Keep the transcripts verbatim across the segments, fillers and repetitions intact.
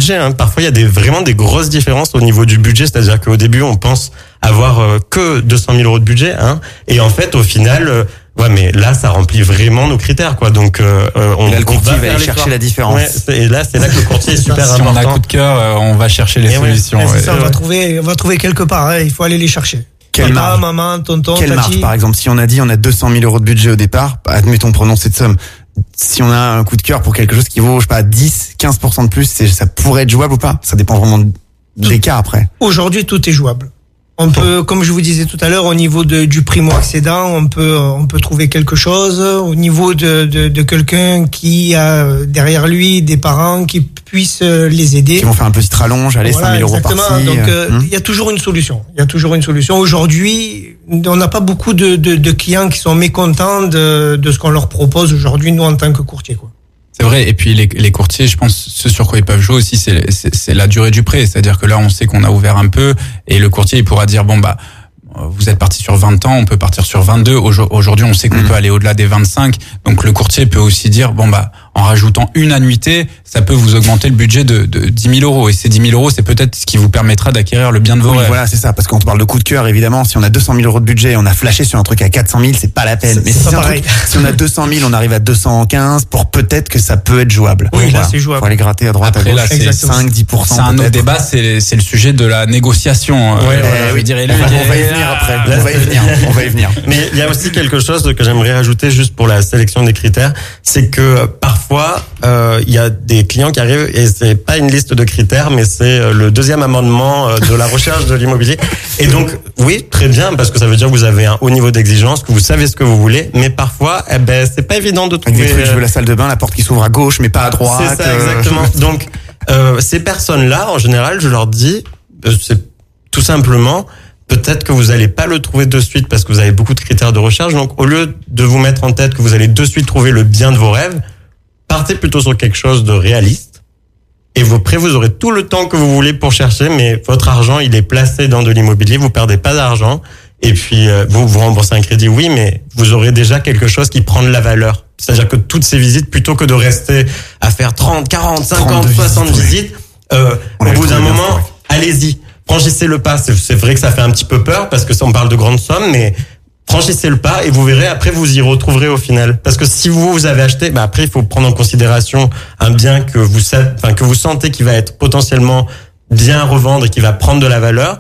budget. Hein. Parfois, il y a des, vraiment des grosses différences au niveau du budget. C'est-à-dire qu'au début, on pense avoir euh, que deux cent mille euros de budget. Hein, et en fait, au final... Euh, ouais, mais là, ça remplit vraiment nos critères, quoi. Donc, euh, on, là, le courtier on va aller chercher la différence. Ouais, et là, c'est là que le courtier est super si important. Si on a coup de cœur, on va chercher les et solutions. Ouais, ouais. c'est ça, on va trouver, on va trouver quelque part. Hein, il faut aller les chercher. Quelle Papa, marge, maman, tonton, Quelle tati. marge, par exemple, si on a dit on a deux cent mille euros de budget au départ, admettons, prenons cette somme. Si on a un coup de cœur pour quelque chose qui vaut, je sais pas, dix, quinze pour cent de plus, c'est, ça pourrait être jouable ou pas? Ça dépend vraiment des cas après. Aujourd'hui, tout est jouable. On peut, comme je vous disais tout à l'heure, au niveau de, du primo-accédant, on peut, on peut trouver quelque chose. Au niveau de, de, de quelqu'un qui a derrière lui des parents qui puissent les aider. Qui vont faire un petit rallonge, allez, voilà, cinq mille euros par-ci. Donc, euh, hum. il y a toujours une solution. Il y a toujours une solution. Aujourd'hui, on n'a pas beaucoup de, de, de clients qui sont mécontents de, de ce qu'on leur propose aujourd'hui, nous, en tant que courtier, quoi. C'est vrai. Et puis les, les courtiers, je pense, ce sur quoi ils peuvent jouer aussi, c'est, c'est, c'est la durée du prêt. C'est-à-dire que là, on sait qu'on a ouvert un peu, et le courtier, il pourra dire bon bah, vous êtes parti sur vingt ans, on peut partir sur vingt-deux. Aujourd'hui, on sait qu'on mmh. peut aller au-delà des vingt-cinq. Donc le courtier peut aussi dire bon bah, en rajoutant une annuité, ça peut vous augmenter le budget de, de dix mille euros. Et ces dix mille euros, c'est peut-être ce qui vous permettra d'acquérir le bien de vos oui, rêves. Voilà, c'est ça. Parce qu'on te parle de coup de cœur, évidemment. Si on a deux cent mille euros de budget, on a flashé sur un truc à quatre cent mille, c'est pas la peine. C'est, Mais c'est si, pas un pareil. truc, si on a deux cent mille, on arrive à deux cent quinze pour peut-être que ça peut être jouable. Oui, voilà. là, c'est jouable. Pour aller gratter à droite, Après, à gauche. là, c'est cinq, dix pour cent. C'est un autre peut-être. débat, c'est, c'est le sujet de la négociation. Ouais, euh, voilà, je oui. dirais, On va, on va y venir après. On va y venir. On va y venir. Mais il y a aussi quelque chose que j'aimerais rajouter juste pour la sélection des critères, c'est que parfois euh, il y a des clients qui arrivent et c'est pas une liste de critères, mais c'est le deuxième amendement de la recherche de l'immobilier. Et donc oui, très bien, parce que ça veut dire que vous avez un haut niveau d'exigence, que vous savez ce que vous voulez, mais parfois eh ben c'est pas évident de trouver. Avec des trucs, je veux la salle de bain, la porte qui s'ouvre à gauche, mais pas à droite. C'est ça, exactement. Euh... Donc euh, ces personnes-là, en général, je leur dis, c'est tout simplement. Peut-être que vous allez pas le trouver de suite parce que vous avez beaucoup de critères de recherche. Donc, au lieu de vous mettre en tête que vous allez de suite trouver le bien de vos rêves, partez plutôt sur quelque chose de réaliste. Et vous, après, vous aurez tout le temps que vous voulez pour chercher, mais votre argent, il est placé dans de l'immobilier. Vous perdez pas d'argent. Et puis, euh, vous vous remboursez un crédit, oui, mais vous aurez déjà quelque chose qui prend de la valeur. C'est-à-dire que toutes ces visites, plutôt que de rester à faire trente, quarante, cinquante, soixante visites, euh, au bout d'un moment, allez-y. Franchissez le pas. C'est vrai que ça fait un petit peu peur parce que ça, on parle de grandes sommes, mais franchissez le pas et vous verrez après vous y retrouverez au final. Parce que si vous vous avez acheté, bah après il faut prendre en considération un bien que vous savez, enfin que vous sentez qui va être potentiellement bien à revendre et qui va prendre de la valeur.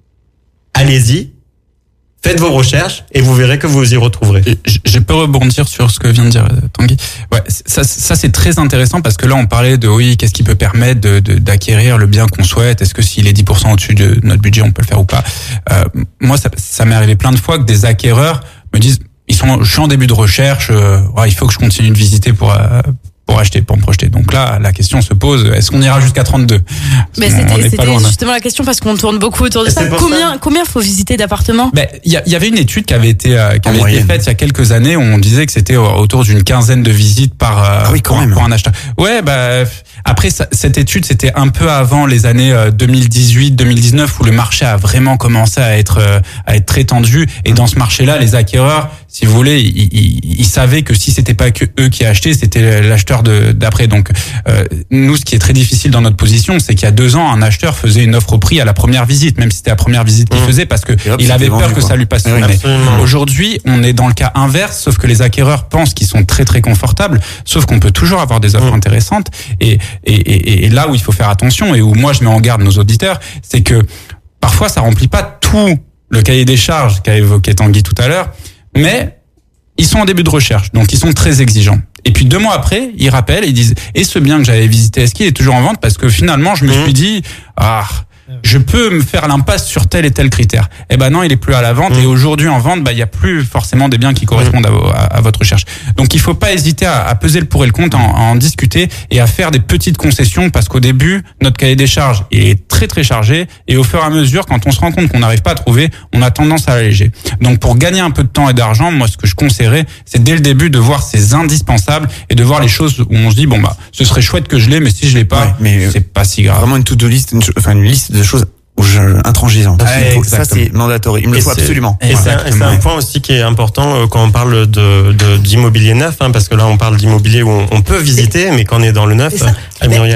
Allez-y. Faites vos recherches et vous verrez que vous y retrouverez. Je, je peux rebondir sur ce que vient de dire Tanguy. Ouais, ça, ça c'est très intéressant parce que là on parlait de oui, qu'est-ce qui peut permettre de, de, d'acquérir le bien qu'on souhaite. Est-ce que s'il est dix pour cent au-dessus de notre budget, on peut le faire ou pas. Euh, moi, ça, ça m'est arrivé plein de fois que des acquéreurs me disent, ils sont, je suis en début de recherche, euh, ouais, il faut que je continue de visiter pour euh, pour acheter, pour me projeter. Donc là, la question se pose, est-ce qu'on ira jusqu'à trente-deux? Mais c'était, c'était justement la question parce qu'on tourne beaucoup autour de ça. Combien, ça. combien faut visiter d'appartements? Ben, il y, y avait une étude qui avait été, euh, qui avait été faite il y a quelques années où on disait que c'était autour d'une quinzaine de visites par, euh, ah oui, quand pour, même. pour un acheteur. Ouais, bah, après, ça, cette étude, c'était un peu avant les années deux mille dix-huit, deux mille dix-neuf où le marché a vraiment commencé à être, euh, à être très tendu. Et dans ce marché-là, les acquéreurs, si vous voulez, ils, ils, ils savaient que si c'était pas que eux qui achetaient, c'était l'acheteur de, d'après. Donc, euh, nous, ce qui est très difficile dans notre position, c'est qu'il y a deux ans, un acheteur faisait une offre au prix à la première visite, même si c'était la première visite qu'il mmh. faisait, parce que hop, il avait peur vendu, que quoi. Ça lui passe sur le nez. Aujourd'hui, on est dans le cas inverse, sauf que les acquéreurs pensent qu'ils sont très très confortables, sauf qu'on peut toujours avoir des offres mmh. intéressantes. Et, et, et, et là où il faut faire attention et où moi je mets en garde nos auditeurs, c'est que parfois ça remplit pas tout le cahier des charges qu'a évoqué Tanguy tout à l'heure. Mais ils sont en début de recherche, donc ils sont très exigeants. Et puis deux mois après, ils rappellent et ils disent « Et ce bien que j'avais visité, est-ce qu'il est toujours en vente ?» Parce que finalement, je me mmh. suis dit « Ah, je peux me faire l'impasse sur tel et tel critère. » Eh ben non, il est plus à la vente. Mmh. Et aujourd'hui, en vente, bah il y a plus forcément des biens qui correspondent mmh. à, à, à votre recherche. Donc il faut pas hésiter à, à peser le pour et le contre, à en, à en discuter et à faire des petites concessions parce qu'au début, notre cahier des charges est très très chargé et au fur et à mesure, quand on se rend compte qu'on n'arrive pas à trouver, on a tendance à l'alléger. Donc pour gagner un peu de temps et d'argent, moi ce que je conseillerais, c'est dès le début de voir ces indispensables et de voir les choses où on se dit bon bah ce serait chouette que je l'ai, mais si je l'ai pas, ouais, mais c'est pas si grave. Vraiment une to-do list, une, enfin une liste de choses intransigeantes. Ouais, ça c'est mandatory. Il me le faut absolument. Et c'est, un, et c'est un point aussi qui est important euh, quand on parle de, de d'immobilier neuf, hein, parce que là on parle d'immobilier où on, on peut visiter, mais quand on est dans le neuf, à Muriel.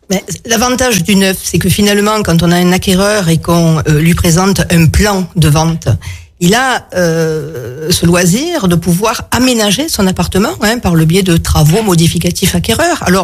Mais l'avantage du neuf, c'est que finalement, quand on a un acquéreur et qu'on euh, lui présente un plan de vente, il a euh, ce loisir de pouvoir aménager son appartement hein, par le biais de travaux modificatifs acquéreurs. Alors,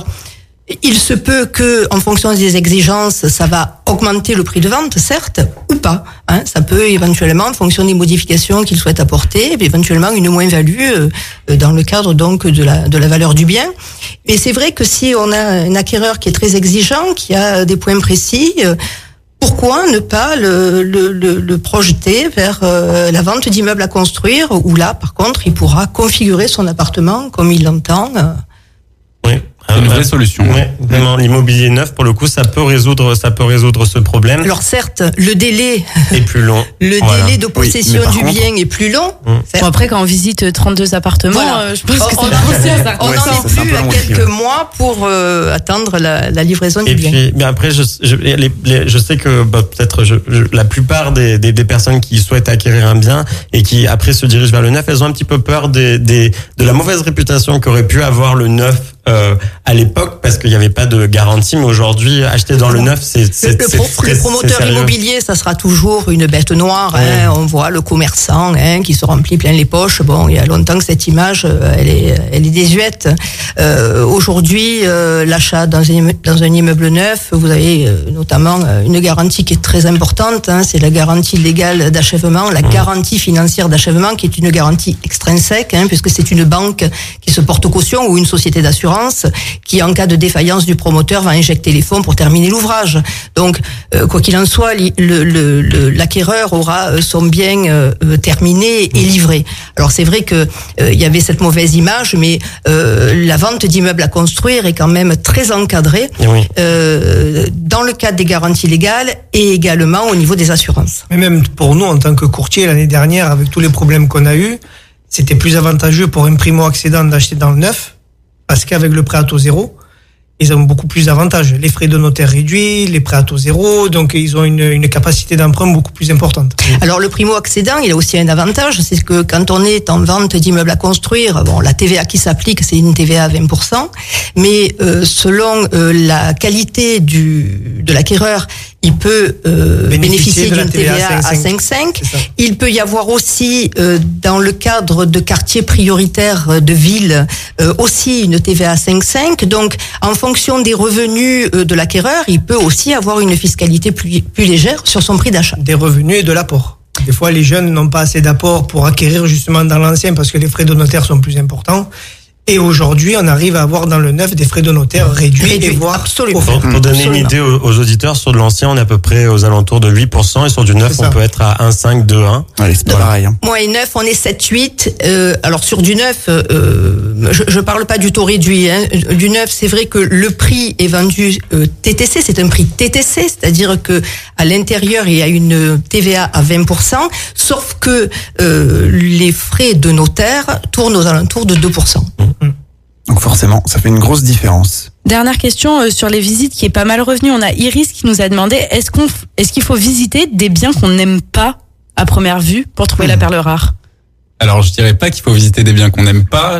il se peut que, en fonction des exigences, ça va augmenter le prix de vente, certes, ou pas. Hein. Ça peut éventuellement, en fonction des modifications qu'il souhaite apporter, éventuellement une moins-value euh, dans le cadre donc de la de la valeur du bien. Mais c'est vrai que si on a un acquéreur qui est très exigeant, qui a des points précis, euh, pourquoi ne pas le, le, le, le projeter vers euh, la vente d'immeubles à construire, où là, par contre, il pourra configurer son appartement comme il l'entend. Euh. Oui. C'est une vraie solution. Oui, vraiment, l'immobilier neuf, pour le coup, ça peut résoudre, ça peut résoudre ce problème. Alors certes, le délai est plus long. Le voilà. délai de possession oui, du contre, bien est plus long. Bon, après, quand on visite trente-deux appartements, voilà. euh, je pense on, que on, ça on ouais, en ça, est c'est plus un à peu long quelques aussi, ouais. mois pour euh, attendre la, la livraison Et du bien. puis, mais après, je, je, les, les, je sais que bah, peut-être je, je, la plupart des, des, des personnes qui souhaitent acquérir un bien et qui après se dirigent vers le neuf, elles ont un petit peu peur des, des, de la mauvaise réputation qu'aurait pu avoir le neuf euh, à l'époque, parce qu'il n'y avait pas de garantie. Mais aujourd'hui, acheter dans le neuf, c'est c'est Le, le, c'est pro, très, le promoteur c'est immobilier, ça sera toujours une bête noire. Ouais. Hein. On voit le commerçant hein, qui se remplit plein les poches. Bon, il y a longtemps que cette image, euh, elle est, elle est désuète. Euh, aujourd'hui, euh, l'achat dans un, dans un immeuble neuf, vous avez euh, notamment euh, une garantie qui est très importante. Hein, c'est la garantie légale d'achèvement, la garantie financière d'achèvement, qui est une garantie extrinsèque, hein, puisque c'est une banque qui se porte caution ou une société d'assurance qui, en cas de défaillance du promoteur, va injecter les fonds pour terminer l'ouvrage. Donc, euh, quoi qu'il en soit, le, le, le, l'acquéreur aura son bien euh, terminé et livré. Alors, c'est vrai que euh, il y avait cette mauvaise image, mais euh, la vente d'immeubles à construire est quand même très encadrée Oui. euh, dans le cadre des garanties légales et également au niveau des assurances. Mais même pour nous, en tant que courtier, l'année dernière, avec tous les problèmes qu'on a eus, c'était plus avantageux pour un primo-accédant d'acheter dans le neuf, parce qu'avec le prêt à taux zéro, ils ont beaucoup plus d'avantages. Les frais de notaire réduits, les prêts à taux zéro, donc ils ont une, une capacité d'emprunt beaucoup plus importante. Alors le primo-accédant, il a aussi un avantage, c'est que quand on est en vente d'immeubles à construire, bon, la T V A qui s'applique, c'est une T V A à vingt pour cent, mais euh, selon euh, la qualité du de l'acquéreur, il peut euh, bénéficier, bénéficier d'une T V A à cinq virgule cinq. Il peut y avoir aussi, euh, dans le cadre de quartiers prioritaires de ville, euh, aussi une T V A à cinq virgule cinq. Donc, en fonction des revenus de l'acquéreur, il peut aussi avoir une fiscalité plus, plus légère sur son prix d'achat. Des revenus et de l'apport. Des fois, les jeunes n'ont pas assez d'apport pour acquérir justement dans l'ancien parce que les frais de notaire sont plus importants. Et aujourd'hui, on arrive à avoir dans le neuf des frais de notaire réduits, réduits et voire absolument. Pour, pour donner absolument. une idée aux, aux auditeurs, sur de l'ancien, on est à peu près aux alentours de huit pour cent et sur du neuf, on peut être à un virgule cinq, deux virgule un. Ouais, c'est pas pareil. Hein. Moi et neuf, on est sept huit. Euh, alors sur du neuf, euh, je, je parle pas du taux réduit. Hein. Du neuf, c'est vrai que le prix est vendu euh, T T C, c'est un prix T T C, c'est-à-dire que à l'intérieur il y a une T V A à vingt pour cent, sauf que euh, les frais de notaire tournent aux alentours de deux pour cent. Mmh. Donc forcément, ça fait une grosse différence. Dernière question euh, sur les visites qui est pas mal revenue. On a Iris qui nous a demandé est-ce qu'on, est-ce qu'il faut visiter des biens qu'on n'aime pas à première vue pour trouver mmh. la perle rare? Alors je dirais pas qu'il faut visiter des biens qu'on n'aime pas.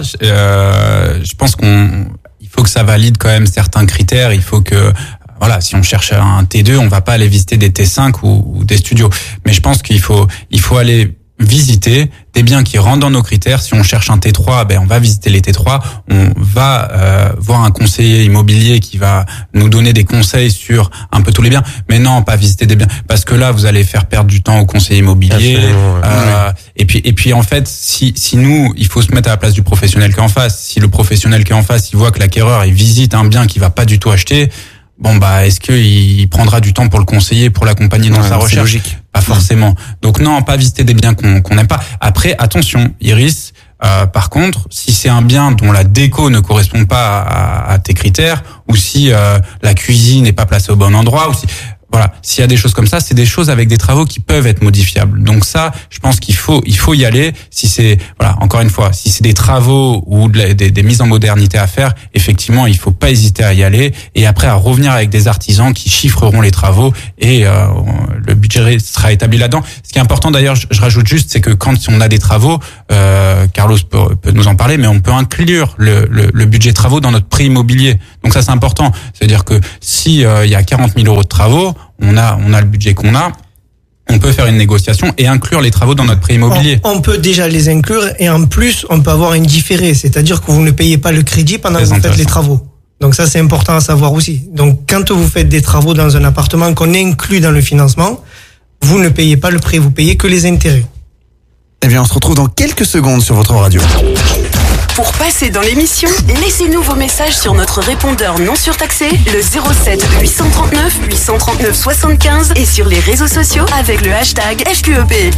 Euh, je pense qu'on, il faut que ça valide quand même certains critères. Il faut que voilà, si on cherche un T deux, on va pas aller visiter des T cinq ou, ou des studios. Mais je pense qu'il faut, il faut aller visiter des biens qui rentrent dans nos critères. Si on cherche un T trois, ben on va visiter les T trois. On va euh, voir un conseiller immobilier qui va nous donner des conseils sur un peu tous les biens. Mais non, pas visiter des biens parce que là vous allez faire perdre du temps au conseiller immobilier. Euh, oui. Et puis et puis en fait, si si nous, il faut se mettre à la place du professionnel qui est en face. Si le professionnel qui est en face, il voit que l'acquéreur il visite un bien qu'il va pas du tout acheter. Bon bah est-ce que il prendra du temps pour le conseiller, pour l'accompagner dans ouais, sa recherche? Logique. Pas forcément. Donc non, pas visiter des biens qu'on qu'on n'aime pas. Après, attention, Iris. Euh, par contre, si c'est un bien dont la déco ne correspond pas à, à tes critères, ou si euh, la cuisine n'est pas placée au bon endroit, ou si Voilà, s'il y a des choses comme ça, c'est des choses avec des travaux qui peuvent être modifiables. Donc ça, je pense qu'il faut il faut y aller. Si c'est voilà, encore une fois, si c'est des travaux ou de la, des, des mises en modernité à faire, effectivement, il faut pas hésiter à y aller et après à revenir avec des artisans qui chiffreront les travaux et euh, le budget sera établi là-dedans. Ce qui est important d'ailleurs, je, je rajoute juste, c'est que quand on a des travaux, euh, Carlos peut, peut nous en parler, mais on peut inclure le, le, le budget travaux dans notre prix immobilier. Donc ça, c'est important. C'est-à-dire que si euh, il y a quarante mille euros de travaux, on a on a le budget qu'on a, on peut faire une négociation et inclure les travaux dans notre prix immobilier. On, on peut déjà les inclure et en plus on peut avoir une différée, c'est-à-dire que vous ne payez pas le crédit pendant Très que vous faites les travaux. Donc ça c'est important à savoir aussi. Donc quand vous faites des travaux dans un appartement qu'on inclut dans le financement, vous ne payez pas le prêt, vous payez que les intérêts. Eh bien on se retrouve dans quelques secondes sur votre radio. Pour passer dans l'émission, laissez-nous vos messages sur notre répondeur non surtaxé, le zéro sept huit cent trente-neuf huit cent trente-neuf soixante-quinze et sur les réseaux sociaux avec le hashtag F Q E P.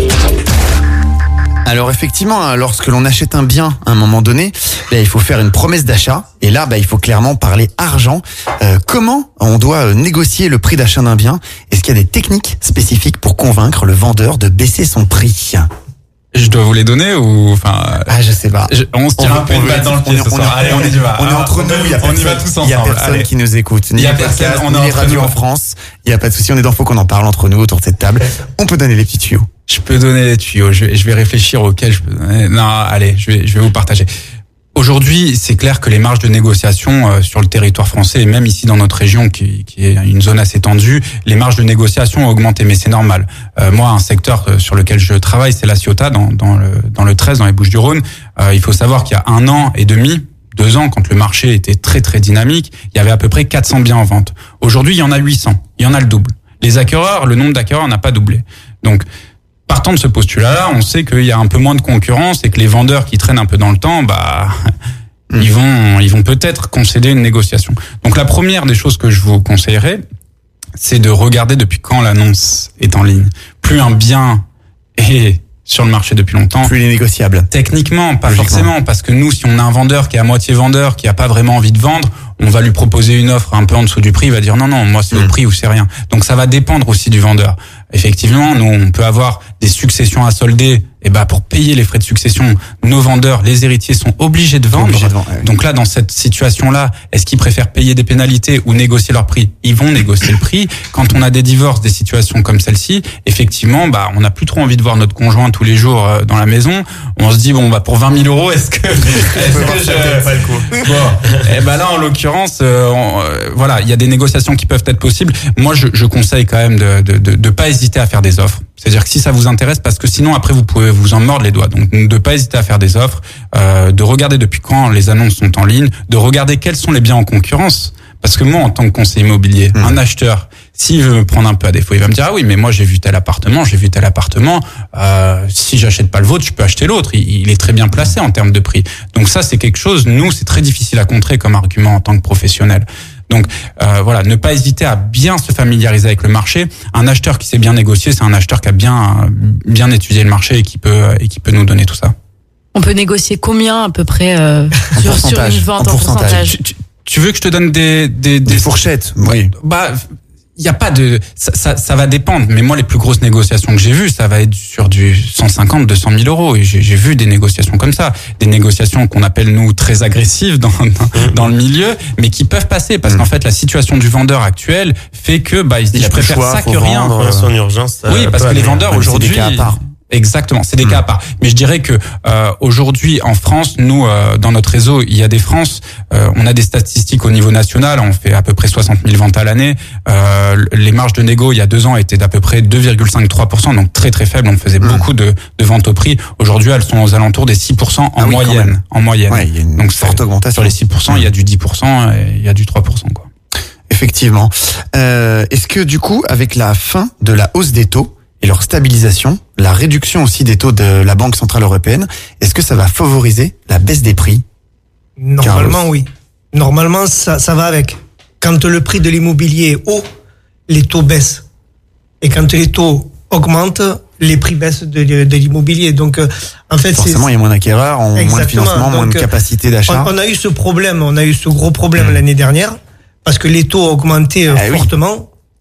Alors effectivement, lorsque l'on achète un bien à un moment donné, ben, il faut faire une promesse d'achat. Et là, ben, il faut clairement parler argent. Euh, comment on doit négocier le prix d'achat d'un bien? Est-ce qu'il y a des techniques spécifiques pour convaincre le vendeur de baisser son prix? Je dois vous les donner ou enfin Ah, je sais pas. je, on se tire un peu une balle dans le pied ce soir. Allez, on y va. On est entre nous, il y a on y va personne, tous il y a ensemble. personne Allez. qui nous écoute. Ni Il y a les personne, podcasts, on ni est les entre radios nous. en France. Il y a pas de souci, on est dans Faut qu'on en parle entre nous autour de cette table. On peut donner les petits tuyaux. Je peux donner les tuyaux. Je vais, je vais réfléchir auxquels je peux donner. Non, allez, je vais, je vais vous partager. Aujourd'hui, c'est clair que les marges de négociation euh, sur le territoire français et même ici dans notre région, qui, qui est une zone assez tendue, les marges de négociation ont augmenté, mais c'est normal. Euh, moi, un secteur sur lequel je travaille, c'est la Ciotat, dans, dans le dans le treize, dans les Bouches-du-Rhône. Euh, il faut savoir qu'il y a un an et demi, deux ans, quand le marché était très très dynamique, il y avait à peu près quatre cents biens en vente. Aujourd'hui, il y en a huit cents, il y en a le double. Les acquéreurs, le nombre d'acquéreurs n'a pas doublé. Donc partant de ce postulat-là, on sait qu'il y a un peu moins de concurrence et que les vendeurs qui traînent un peu dans le temps, bah, mmh. ils vont, ils vont peut-être concéder une négociation. Donc la première des choses que je vous conseillerais, c'est de regarder depuis quand l'annonce est en ligne. Plus un bien est sur le marché depuis longtemps, Plus il est négociable. techniquement, pas Logiquement. forcément, parce que nous, si on a un vendeur qui est à moitié vendeur, qui a pas vraiment envie de vendre, on va lui proposer une offre un peu en dessous du prix, il va dire non, non, moi c'est Mmh. au prix ou c'est rien. Donc ça va dépendre aussi du vendeur. Effectivement, nous, on peut avoir des successions à solder, et ben pour payer les frais de succession, nos vendeurs, les héritiers sont obligés de vendre. Obligés de vendre, ouais. Donc là, dans cette situation-là, est-ce qu'ils préfèrent payer des pénalités ou négocier leur prix? Ils vont négocier le prix. Quand on a des divorces, des situations comme celle-ci, effectivement, bah, on n'a plus trop envie de voir notre conjoint tous les jours euh, dans la maison. On se dit bon, bah pour vingt mille euros, est-ce que, est-ce que je... pas le coup. Bon, et ben là, en l'occurrence, euh, on, euh, voilà, il y a des négociations qui peuvent être possibles. Moi, je, je conseille quand même de, de, de, de pas hésiter à faire des offres. C'est-à-dire que si ça vous intéresse, parce que sinon après vous pouvez vous en mordre les doigts. Donc de pas hésiter à faire des offres, euh, de regarder depuis quand les annonces sont en ligne, de regarder quels sont les biens en concurrence. Parce que moi, en tant que conseiller immobilier, mmh. un acheteur, s'il veut me prendre un peu à défaut, il va me dire ah oui, mais moi j'ai vu tel appartement, j'ai vu tel appartement. Euh, si j'achète pas le vôtre, je peux acheter l'autre. Il, il est très bien placé en termes de prix. Donc ça, c'est quelque chose. Nous, c'est très difficile à contrer comme argument en tant que professionnel. Donc euh, voilà, ne pas hésiter à bien se familiariser avec le marché. Un acheteur qui sait bien négocier, c'est un acheteur qui a bien bien étudié le marché et qui peut et qui peut nous donner tout ça. On peut négocier combien à peu près euh, En sur, sur pourcentage, une vente en en pourcentage. pourcentage? Tu, tu, tu veux que je te donne des des, Des fourchettes, oui. Bah, il y a pas de ça, ça, ça va dépendre. Mais moi, les plus grosses négociations que j'ai vues, ça va être sur du cent cinquante, deux cent mille euros. Et j'ai, j'ai vu des négociations comme ça, des négociations qu'on appelle nous très agressives dans dans, dans le milieu, mais qui peuvent passer parce qu'en fait, la situation du vendeur actuel fait que bah il se dit Il a je plus le préfère choix, ça faut que rien. vendre. Pour son urgence. ça Oui, parce peut que les aller. vendeurs Ouais, mais c'est aujourd'hui. des cas à part. Exactement, c'est des Mm. cas à part. Mais je dirais que euh, aujourd'hui en France, nous euh, dans notre réseau, il y a des France, euh, on a des statistiques au niveau national, on fait à peu près soixante mille ventes à l'année. Euh, les marges de négo il y a deux ans étaient d'à peu près deux virgule cinq trois pour cent, donc très très faible. On faisait Mm. beaucoup de, de ventes au prix. Aujourd'hui, elles sont aux alentours des six pour cent en Ah oui, quand moyenne. même. En moyenne. Ouais, il y a une Donc forte c'est- augmentation. Sur les six pour cent, il y a du dix pour cent et il y a du trois pour cent quoi. Effectivement. Euh, est-ce que du coup, avec la fin de la hausse des taux et leur stabilisation, la réduction aussi des taux de la Banque Centrale Européenne, est-ce que ça va favoriser la baisse des prix? Normalement, Carlos. oui. Normalement, ça, ça va avec. Quand le prix de l'immobilier est haut, les taux baissent. Et quand les taux augmentent, les prix baissent de, de, de l'immobilier. Donc, euh, en fait, Forcément, il y a moins d'acquéreurs, on- moins de Exactement. financement, moins de Donc, euh, capacité on, d'achat. on a eu ce problème, on a eu ce gros problème Mmh. l'année dernière, parce que les taux ont augmenté euh, Ah oui. fortement.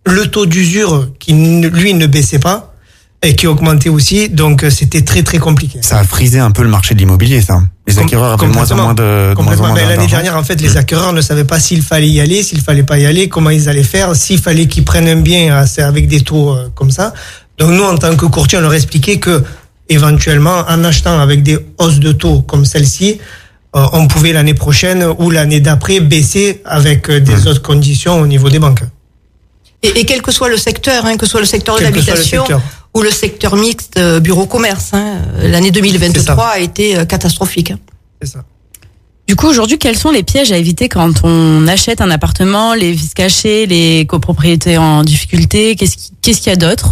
le taux d'usure qui, lui, ne baissait pas et qui augmentait aussi. Donc, c'était très, très compliqué. Ça a frisé un peu le marché de l'immobilier, ça. Les acquéreurs avaient de moins en moins de, de moins en moins ben, l'année d'argent. dernière, en fait, les acquéreurs ne savaient pas s'il fallait y aller, s'il fallait pas y aller, comment ils allaient faire, s'il fallait qu'ils prennent un bien avec des taux euh, comme ça. Donc, nous, en tant que courtier, on leur expliquait que, éventuellement, en achetant avec des hausses de taux comme celle-ci, euh, on pouvait l'année prochaine ou l'année d'après baisser avec euh, des mmh. autres conditions au niveau des banques. Et, et quel que soit le secteur, hein, que ce soit le secteur de quel l'habitation ou le secteur mixte euh, bureau-commerce, hein, l'année deux mille vingt-trois a été euh, catastrophique. Hein. C'est ça. Du coup, aujourd'hui, quels sont les pièges à éviter quand on achète un appartement, les vices cachés, les copropriétés en difficulté? Qu'est-ce qui, qu'est-ce qu'il y a d'autre?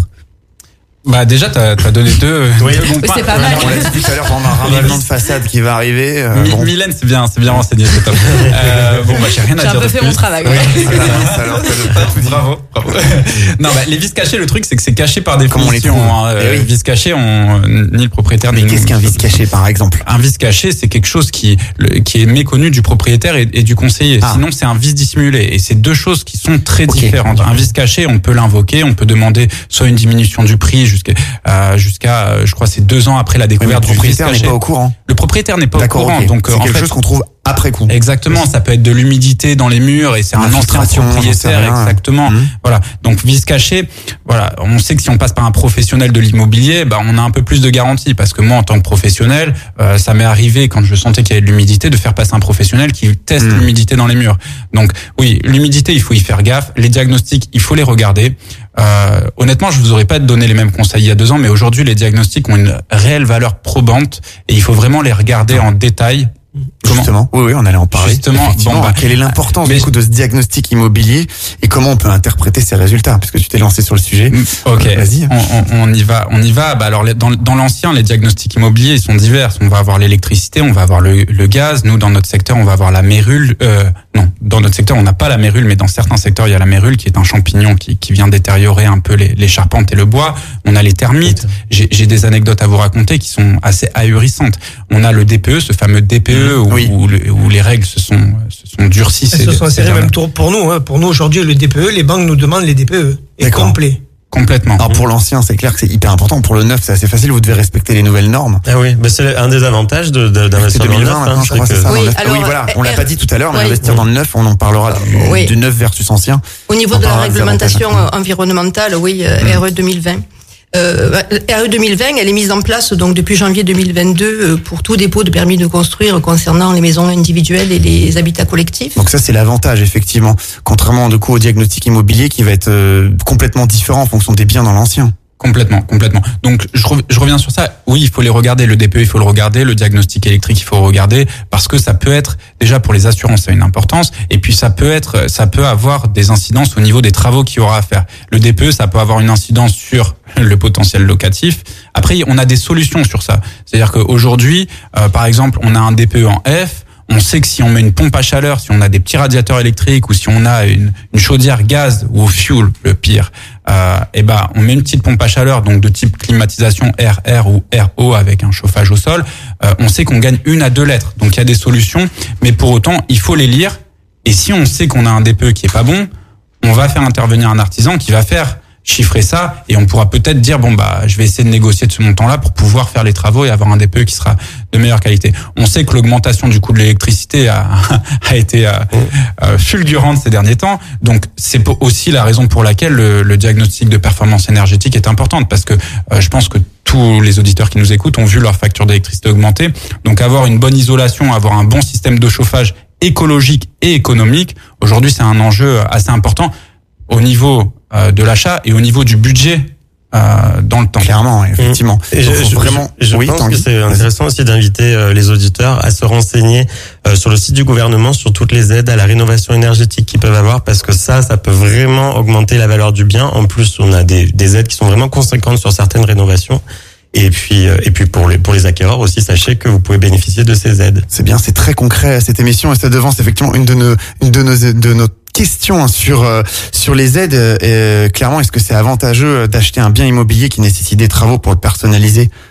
Bah déjà t'as as donné deux. Oui, deux bons c'est pas mal. On l'a dit tout à l'heure, on a un ravalement de façade qui va arriver. Euh, Mi- bon. Mylène, c'est bien, c'est bien renseigné, c'est top. Euh, bon bah j'ai rien à j'ai dire. J'ai un peu de fait plus. mon travail. Oui. Ouais. Alors, alors, bravo, bravo. Non bah les vices cachés, le truc c'est que c'est caché par Comment on les définition. trouve Hein, Eh oui. euh, vices cachés, on, ni le propriétaire Mais ni qu'est-ce nous. qu'un vice caché, par exemple? Un vice caché, c'est quelque chose qui le, qui est méconnu du propriétaire et, et du conseiller. Ah. Sinon, c'est un vice dissimulé. Et c'est deux choses qui sont très Okay. différentes. Un vice caché, on peut l'invoquer, on peut demander soit une diminution du prix jusqu'à euh, jusqu'à, euh, je crois, c'est deux ans après la Oui, mais découverte le du vice propriétaire n'est caché. pas au courant. Le propriétaire n'est pas au D'accord, courant. ok. Donc, euh, c'est en quelque fait, chose qu'on trouve après coup. exactement, ça peut être de l'humidité dans les murs et c'est un ancien Infiltration, j'en sais propriétaire, rien. exactement. Mmh. Voilà. Donc vice caché, voilà, on sait que si on passe par un professionnel de l'immobilier, bah on a un peu plus de garantie parce que moi en tant que professionnel, euh, ça m'est arrivé quand je sentais qu'il y avait de l'humidité de faire passer un professionnel qui teste Mmh. l'humidité dans les murs. Donc oui, l'humidité, il faut y faire gaffe, les diagnostics, il faut les regarder. Euh, honnêtement, je vous aurais pas donné les mêmes conseils il y a deux ans, mais aujourd'hui les diagnostics ont une réelle valeur probante et il faut vraiment les regarder en détail. Comment Justement, oui, oui, on allait en parler. Justement, Effectivement, bon, bah, quelle est l'importance mais- du coup de ce diagnostic immobilier et comment on peut interpréter ces résultats, puisque tu t'es lancé sur le sujet. Ok, Euh, vas-y. on, on, on y va, on y va. Bah alors les- dans, dans l'ancien, les diagnostics immobiliers ils sont divers. On va avoir l'électricité, on va avoir le, le gaz. Nous, dans notre secteur, on va avoir la mérule. Euh, non, dans notre secteur, on n'a pas la mérule, mais dans certains secteurs, il y a la mérule qui est un champignon qui, qui vient détériorer un peu les, les charpentes et le bois. On a les termites. J'ai j'ai des anecdotes à vous raconter qui sont assez ahurissantes. On a le D P E, ce fameux D P E où, Oui. où, le- où les règles se sont, se sont durcies. Elles ces- se sont ces serrées dernières- même pour pour nous. Hein. Pour nous, aujourd'hui, le D P E, les banques nous demandent les D P E. Et D'accord. complet. Complètement. Alors pour l'ancien, c'est clair que c'est hyper important. Pour le neuf, c'est assez facile. Vous devez respecter les nouvelles normes. Ah oui, bah c'est un des avantages de, de, C'est d'investir dans le deux mille neuf. vingt hein, maintenant, je c'est crois, c'est que- ça. Oui, dans le neuf. alors, oui, voilà. On l'a R- pas dit tout à l'heure, mais oui. investir dans le neuf, on en parlera du, Oui. du neuf versus ancien. Au niveau On de la parlera des réglementation avantages. euh, environnementale, oui, euh, R E deux mille vingt. Euh, R E deux mille vingt, elle est mise en place donc depuis janvier deux mille vingt-deux euh, pour tout dépôt de permis de construire concernant les maisons individuelles et les habitats collectifs. Donc ça, c'est l'avantage, effectivement. Contrairement, du coup, au diagnostic immobilier qui va être euh, complètement différent en fonction des biens dans l'ancien. Complètement, complètement. Donc je, rev- je reviens sur ça. Oui, il faut les regarder. Le D P E, il faut le regarder. Le diagnostic électrique, il faut le regarder parce que ça peut être déjà pour les assurances, ça a une importance. Et puis ça peut être, ça peut avoir des incidences au niveau des travaux qu'il y aura à faire. Le D P E, ça peut avoir une incidence sur le potentiel locatif. Après, on a des solutions sur ça. C'est-à-dire qu'aujourd'hui, euh, par exemple, on a un D P E en F. On sait que si on met une pompe à chaleur, si on a des petits radiateurs électriques ou si on a une, une chaudière gaz ou au fuel, le pire, euh, et ben on met une petite pompe à chaleur donc de type climatisation R R ou R O avec un chauffage au sol. Euh, on sait qu'on gagne une à deux lettres. Donc il y a des solutions, mais pour autant il faut les lire. Et si on sait qu'on a un D P E qui est pas bon, on va faire intervenir un artisan qui va faire chiffrer ça et on pourra peut-être dire bon bah je vais essayer de négocier de ce montant-là pour pouvoir faire les travaux et avoir un D P E qui sera de meilleure qualité. On sait que l'augmentation du coût de l'électricité a, a été euh, euh, fulgurante ces derniers temps, donc c'est pour- aussi la raison pour laquelle le, le diagnostic de performance énergétique est importante parce que euh, je pense que tous les auditeurs qui nous écoutent ont vu leur facture d'électricité augmenter. Donc avoir une bonne isolation, avoir un bon système de chauffage écologique et économique, aujourd'hui c'est un enjeu assez important au niveau euh, de l'achat et au niveau du budget euh, dans le temps. Clairement, effectivement. Et je, Donc, faut je- vraiment. je, je oui, pense Tanguy, que c'est vas-y. intéressant aussi d'inviter euh, les auditeurs à se renseigner euh, sur le site du gouvernement sur toutes les aides à la rénovation énergétique qu'ils peuvent avoir parce que ça, ça peut vraiment augmenter la valeur du bien. En plus, on a des, des aides qui sont vraiment conséquentes sur certaines rénovations. Et puis, euh, et puis pour les pour les acquéreurs aussi, sachez que vous pouvez bénéficier de ces aides. C'est bien, c'est très concret cette émission et ça devance effectivement une de nos une de nos de nos questions hein, sur euh, sur les aides. Euh, clairement, est-ce que c'est avantageux d'acheter un bien immobilier qui nécessite des travaux pour le personnaliser?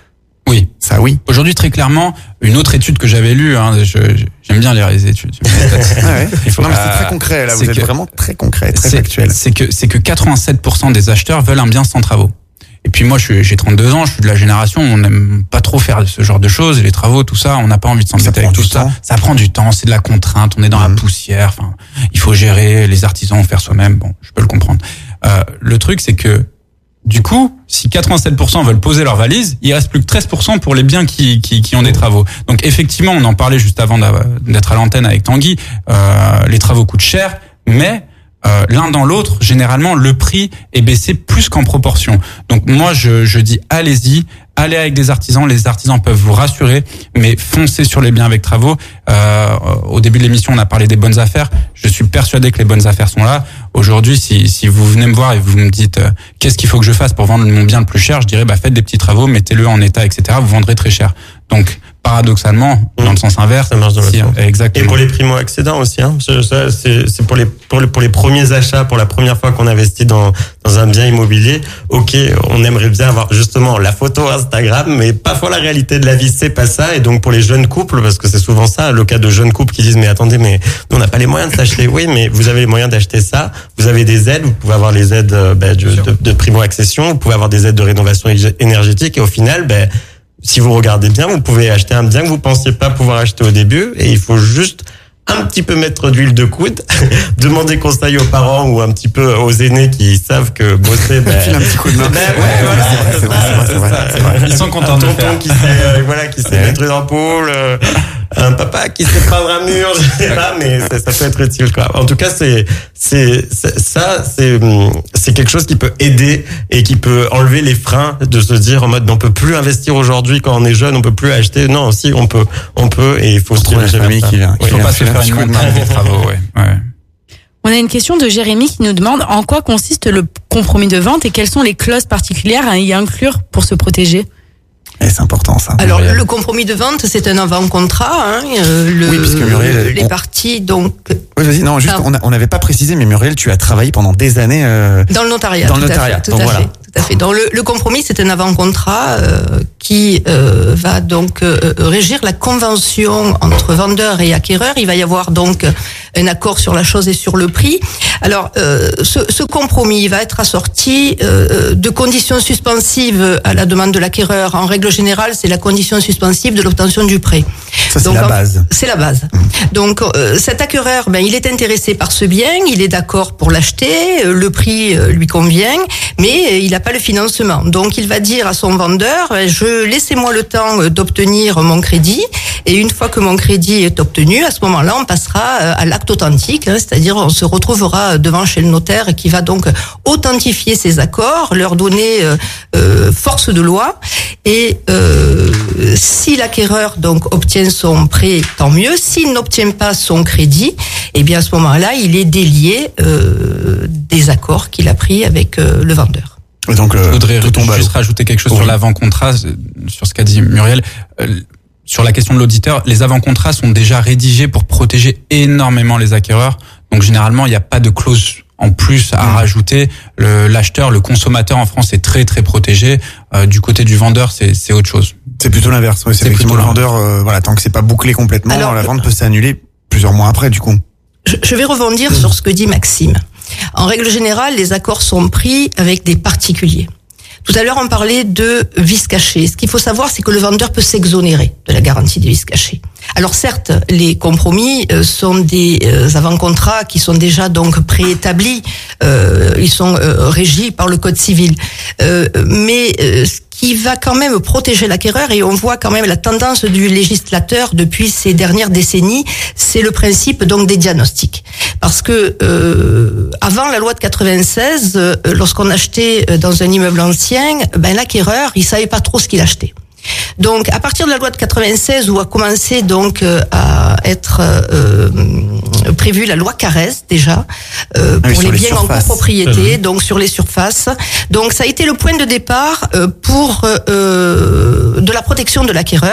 Oui. Ça, oui. Aujourd'hui, très clairement, une autre étude que j'avais lue, hein, je, j'aime bien lire les études. Ah ouais. Il faut non, mais pas- c'est très concret, là. Vous c'est êtes que- vraiment très concret, très c'est, factuel. C'est que, c'est que quatre-vingt-sept pour cent des acheteurs veulent un bien sans travaux. Et puis moi, je suis, j'ai trente-deux ans, je suis de la génération, on n'aime pas trop faire ce genre de choses, les travaux, tout ça, on n'a pas envie de Ça s'embêter prend avec tout du ça. temps. Ça prend du temps, c'est de la contrainte, on est dans Mhm. la poussière, enfin, il faut gérer, les artisans faire soi-même, bon, je peux le comprendre. Euh, le truc, c'est que, du coup, si quatre-vingt-sept pour cent veulent poser leur valise, il reste plus que treize pour cent pour les biens qui, qui, qui ont des travaux. Donc effectivement, on en parlait juste avant d'être à l'antenne avec Tanguy, euh, les travaux coûtent cher, mais euh, l'un dans l'autre, généralement, le prix est baissé plus qu'en proportion. Donc moi, je, je dis allez-y, allez avec des artisans, les artisans peuvent vous rassurer, mais foncez sur les biens avec travaux. Euh, au début de l'émission, on a parlé des bonnes affaires. Je suis persuadé que les bonnes affaires sont là. Aujourd'hui, si, si vous venez me voir et vous me dites euh, qu'est-ce qu'il faut que je fasse pour vendre mon bien le plus cher, je dirais bah faites des petits travaux, mettez-le en état, et cetera. Vous vendrez très cher. Donc paradoxalement, dans le sens inverse, Ça marche dans si, l'autre sens. Et exactement. pour les primo-accédants aussi, hein. Ça, ça, c'est, c'est pour les, pour les, pour les premiers achats, pour la première fois qu'on investit dans, dans un bien immobilier. Ok, on aimerait bien avoir justement la photo Instagram, mais parfois la réalité de la vie, c'est pas ça. Et donc pour les jeunes couples, parce que c'est souvent ça, le cas de jeunes couples qui disent, mais attendez, mais nous, on n'a pas les moyens de s'acheter. Oui, mais vous avez les moyens d'acheter ça. Vous avez des aides, vous pouvez avoir les aides euh, ben, de, de, de primo-accession, vous pouvez avoir des aides de rénovation énergétique. Et au final, ben, si vous regardez bien, vous pouvez acheter un bien que vous pensiez pas pouvoir acheter au début, et il faut juste un petit peu mettre d'huile de coude, demander conseil aux parents ou un petit peu aux aînés qui savent que bosser, ben, File un petit coup de main. ben ouais, voilà, C'est c'est vrai, c'est vrai, c'est vrai, ça, c'est vrai. Ils sont contents un de le tonton faire. qui sait, euh, voilà, qui sait Ouais. mettre une ampoule, euh, un papa qui sait prendre un mur, je sais pas, mais ça, ça peut être utile, quoi. En tout cas, c'est, c'est, c'est- ça, c'est, hum, c'est quelque chose qui peut aider et qui peut enlever les freins de se dire en mode, on peut plus investir aujourd'hui quand on est jeune, on peut plus acheter. Non, si, on peut, on peut, et il faut se trouve la diriger vers famille ça. qui vient- Il faut Il a pas se fait un faire petit une coup de montagne main. des travaux, ouais. ouais. On a une question de Jérémy qui nous demande en quoi consiste le compromis de vente et quelles sont les clauses particulières à y inclure pour se protéger. Et c'est important, ça. Alors Muriel. le compromis de vente, c'est un avant-contrat. Hein, euh, le, Oui, puisque Muriel, les on- parties donc Oui, vas-y, non, juste, Ah. on a- on n'avait pas précisé, mais Muriel, tu as travaillé pendant des années, euh, dans le notariat. Dans le tout à notariat, fait, tout donc à voilà. fait, tout à fait. Donc le, le compromis, c'est un avant-contrat euh, qui euh, va donc euh, régir la convention entre vendeur et acquéreur. Il va y avoir donc un accord sur la chose et sur le prix. Alors, euh, ce, ce compromis va être assorti euh, de conditions suspensives à la demande de l'acquéreur. En règle générale, c'est la condition suspensive de l'obtention du prêt. ça, c'est Donc, la en- base. C'est la base. Donc euh, cet acquéreur, ben, il est intéressé par ce bien, il est d'accord pour l'acheter, euh, le prix euh, lui convient, mais euh, il n'a pas le financement. Donc il va dire à son vendeur, euh, je laissez-moi le temps euh, d'obtenir mon crédit, et une fois que mon crédit est obtenu, à ce moment-là, on passera euh, à l'acte authentique, hein, c'est-à-dire on se retrouvera devant chez le notaire qui va donc authentifier ces accords, leur donner euh, euh, force de loi, et euh, si l'acquéreur donc obtient son prêt, tant mieux. S'il n'obtient pas son crédit, eh bien à ce moment-là, il est délié euh, des accords qu'il a pris avec euh, le vendeur. Et donc, Je euh, voudrais tout tombe à juste l'eau. rajouter quelque chose Oui. sur l'avant-contrat, euh, sur ce qu'a dit Muriel. Euh, Sur la question de l'auditeur, les avant-contrats sont déjà rédigés pour protéger énormément les acquéreurs. Donc généralement, il n'y a pas de clause en plus à Mmh. rajouter. Le- L'acheteur, le consommateur en France est très très protégé. Euh, du côté du vendeur, c'est c'est autre chose. C'est plutôt l'inverse. Ouais, c'est C'est effectivement le plutôt vendeur, euh, voilà, tant que c'est pas bouclé complètement, Alors, la vente peut s'annuler plusieurs mois après, du coup. Je, je vais rebondir sur ce que dit Maxime. En règle générale, les accords sont pris avec des particuliers. Tout à l'heure, on parlait de vices cachés. Ce qu'il faut savoir, c'est que le vendeur peut s'exonérer de la garantie des vices cachés. Alors certes, les compromis euh, sont des euh, avant-contrats qui sont déjà donc préétablis. Euh, ils sont euh, régis par le Code civil. Euh, mais euh, ce qui va quand même protéger l'acquéreur, et on voit quand même la tendance du législateur depuis ces dernières décennies, c'est le principe donc des diagnostics. Parce que euh, avant la loi de quatre-vingt-seize, euh, lorsqu'on achetait dans un immeuble ancien, ben l'acquéreur, il savait pas trop ce qu'il achetait. Donc, à partir de la loi de quatre-vingt-seize, où a commencé donc euh, à être euh, prévue la loi Carrez déjà euh, Ah oui, pour sur les les biens en surfaces. copropriété, donc sur les surfaces. Donc, ça a été le point de départ euh, pour euh, de la protection de l'acquéreur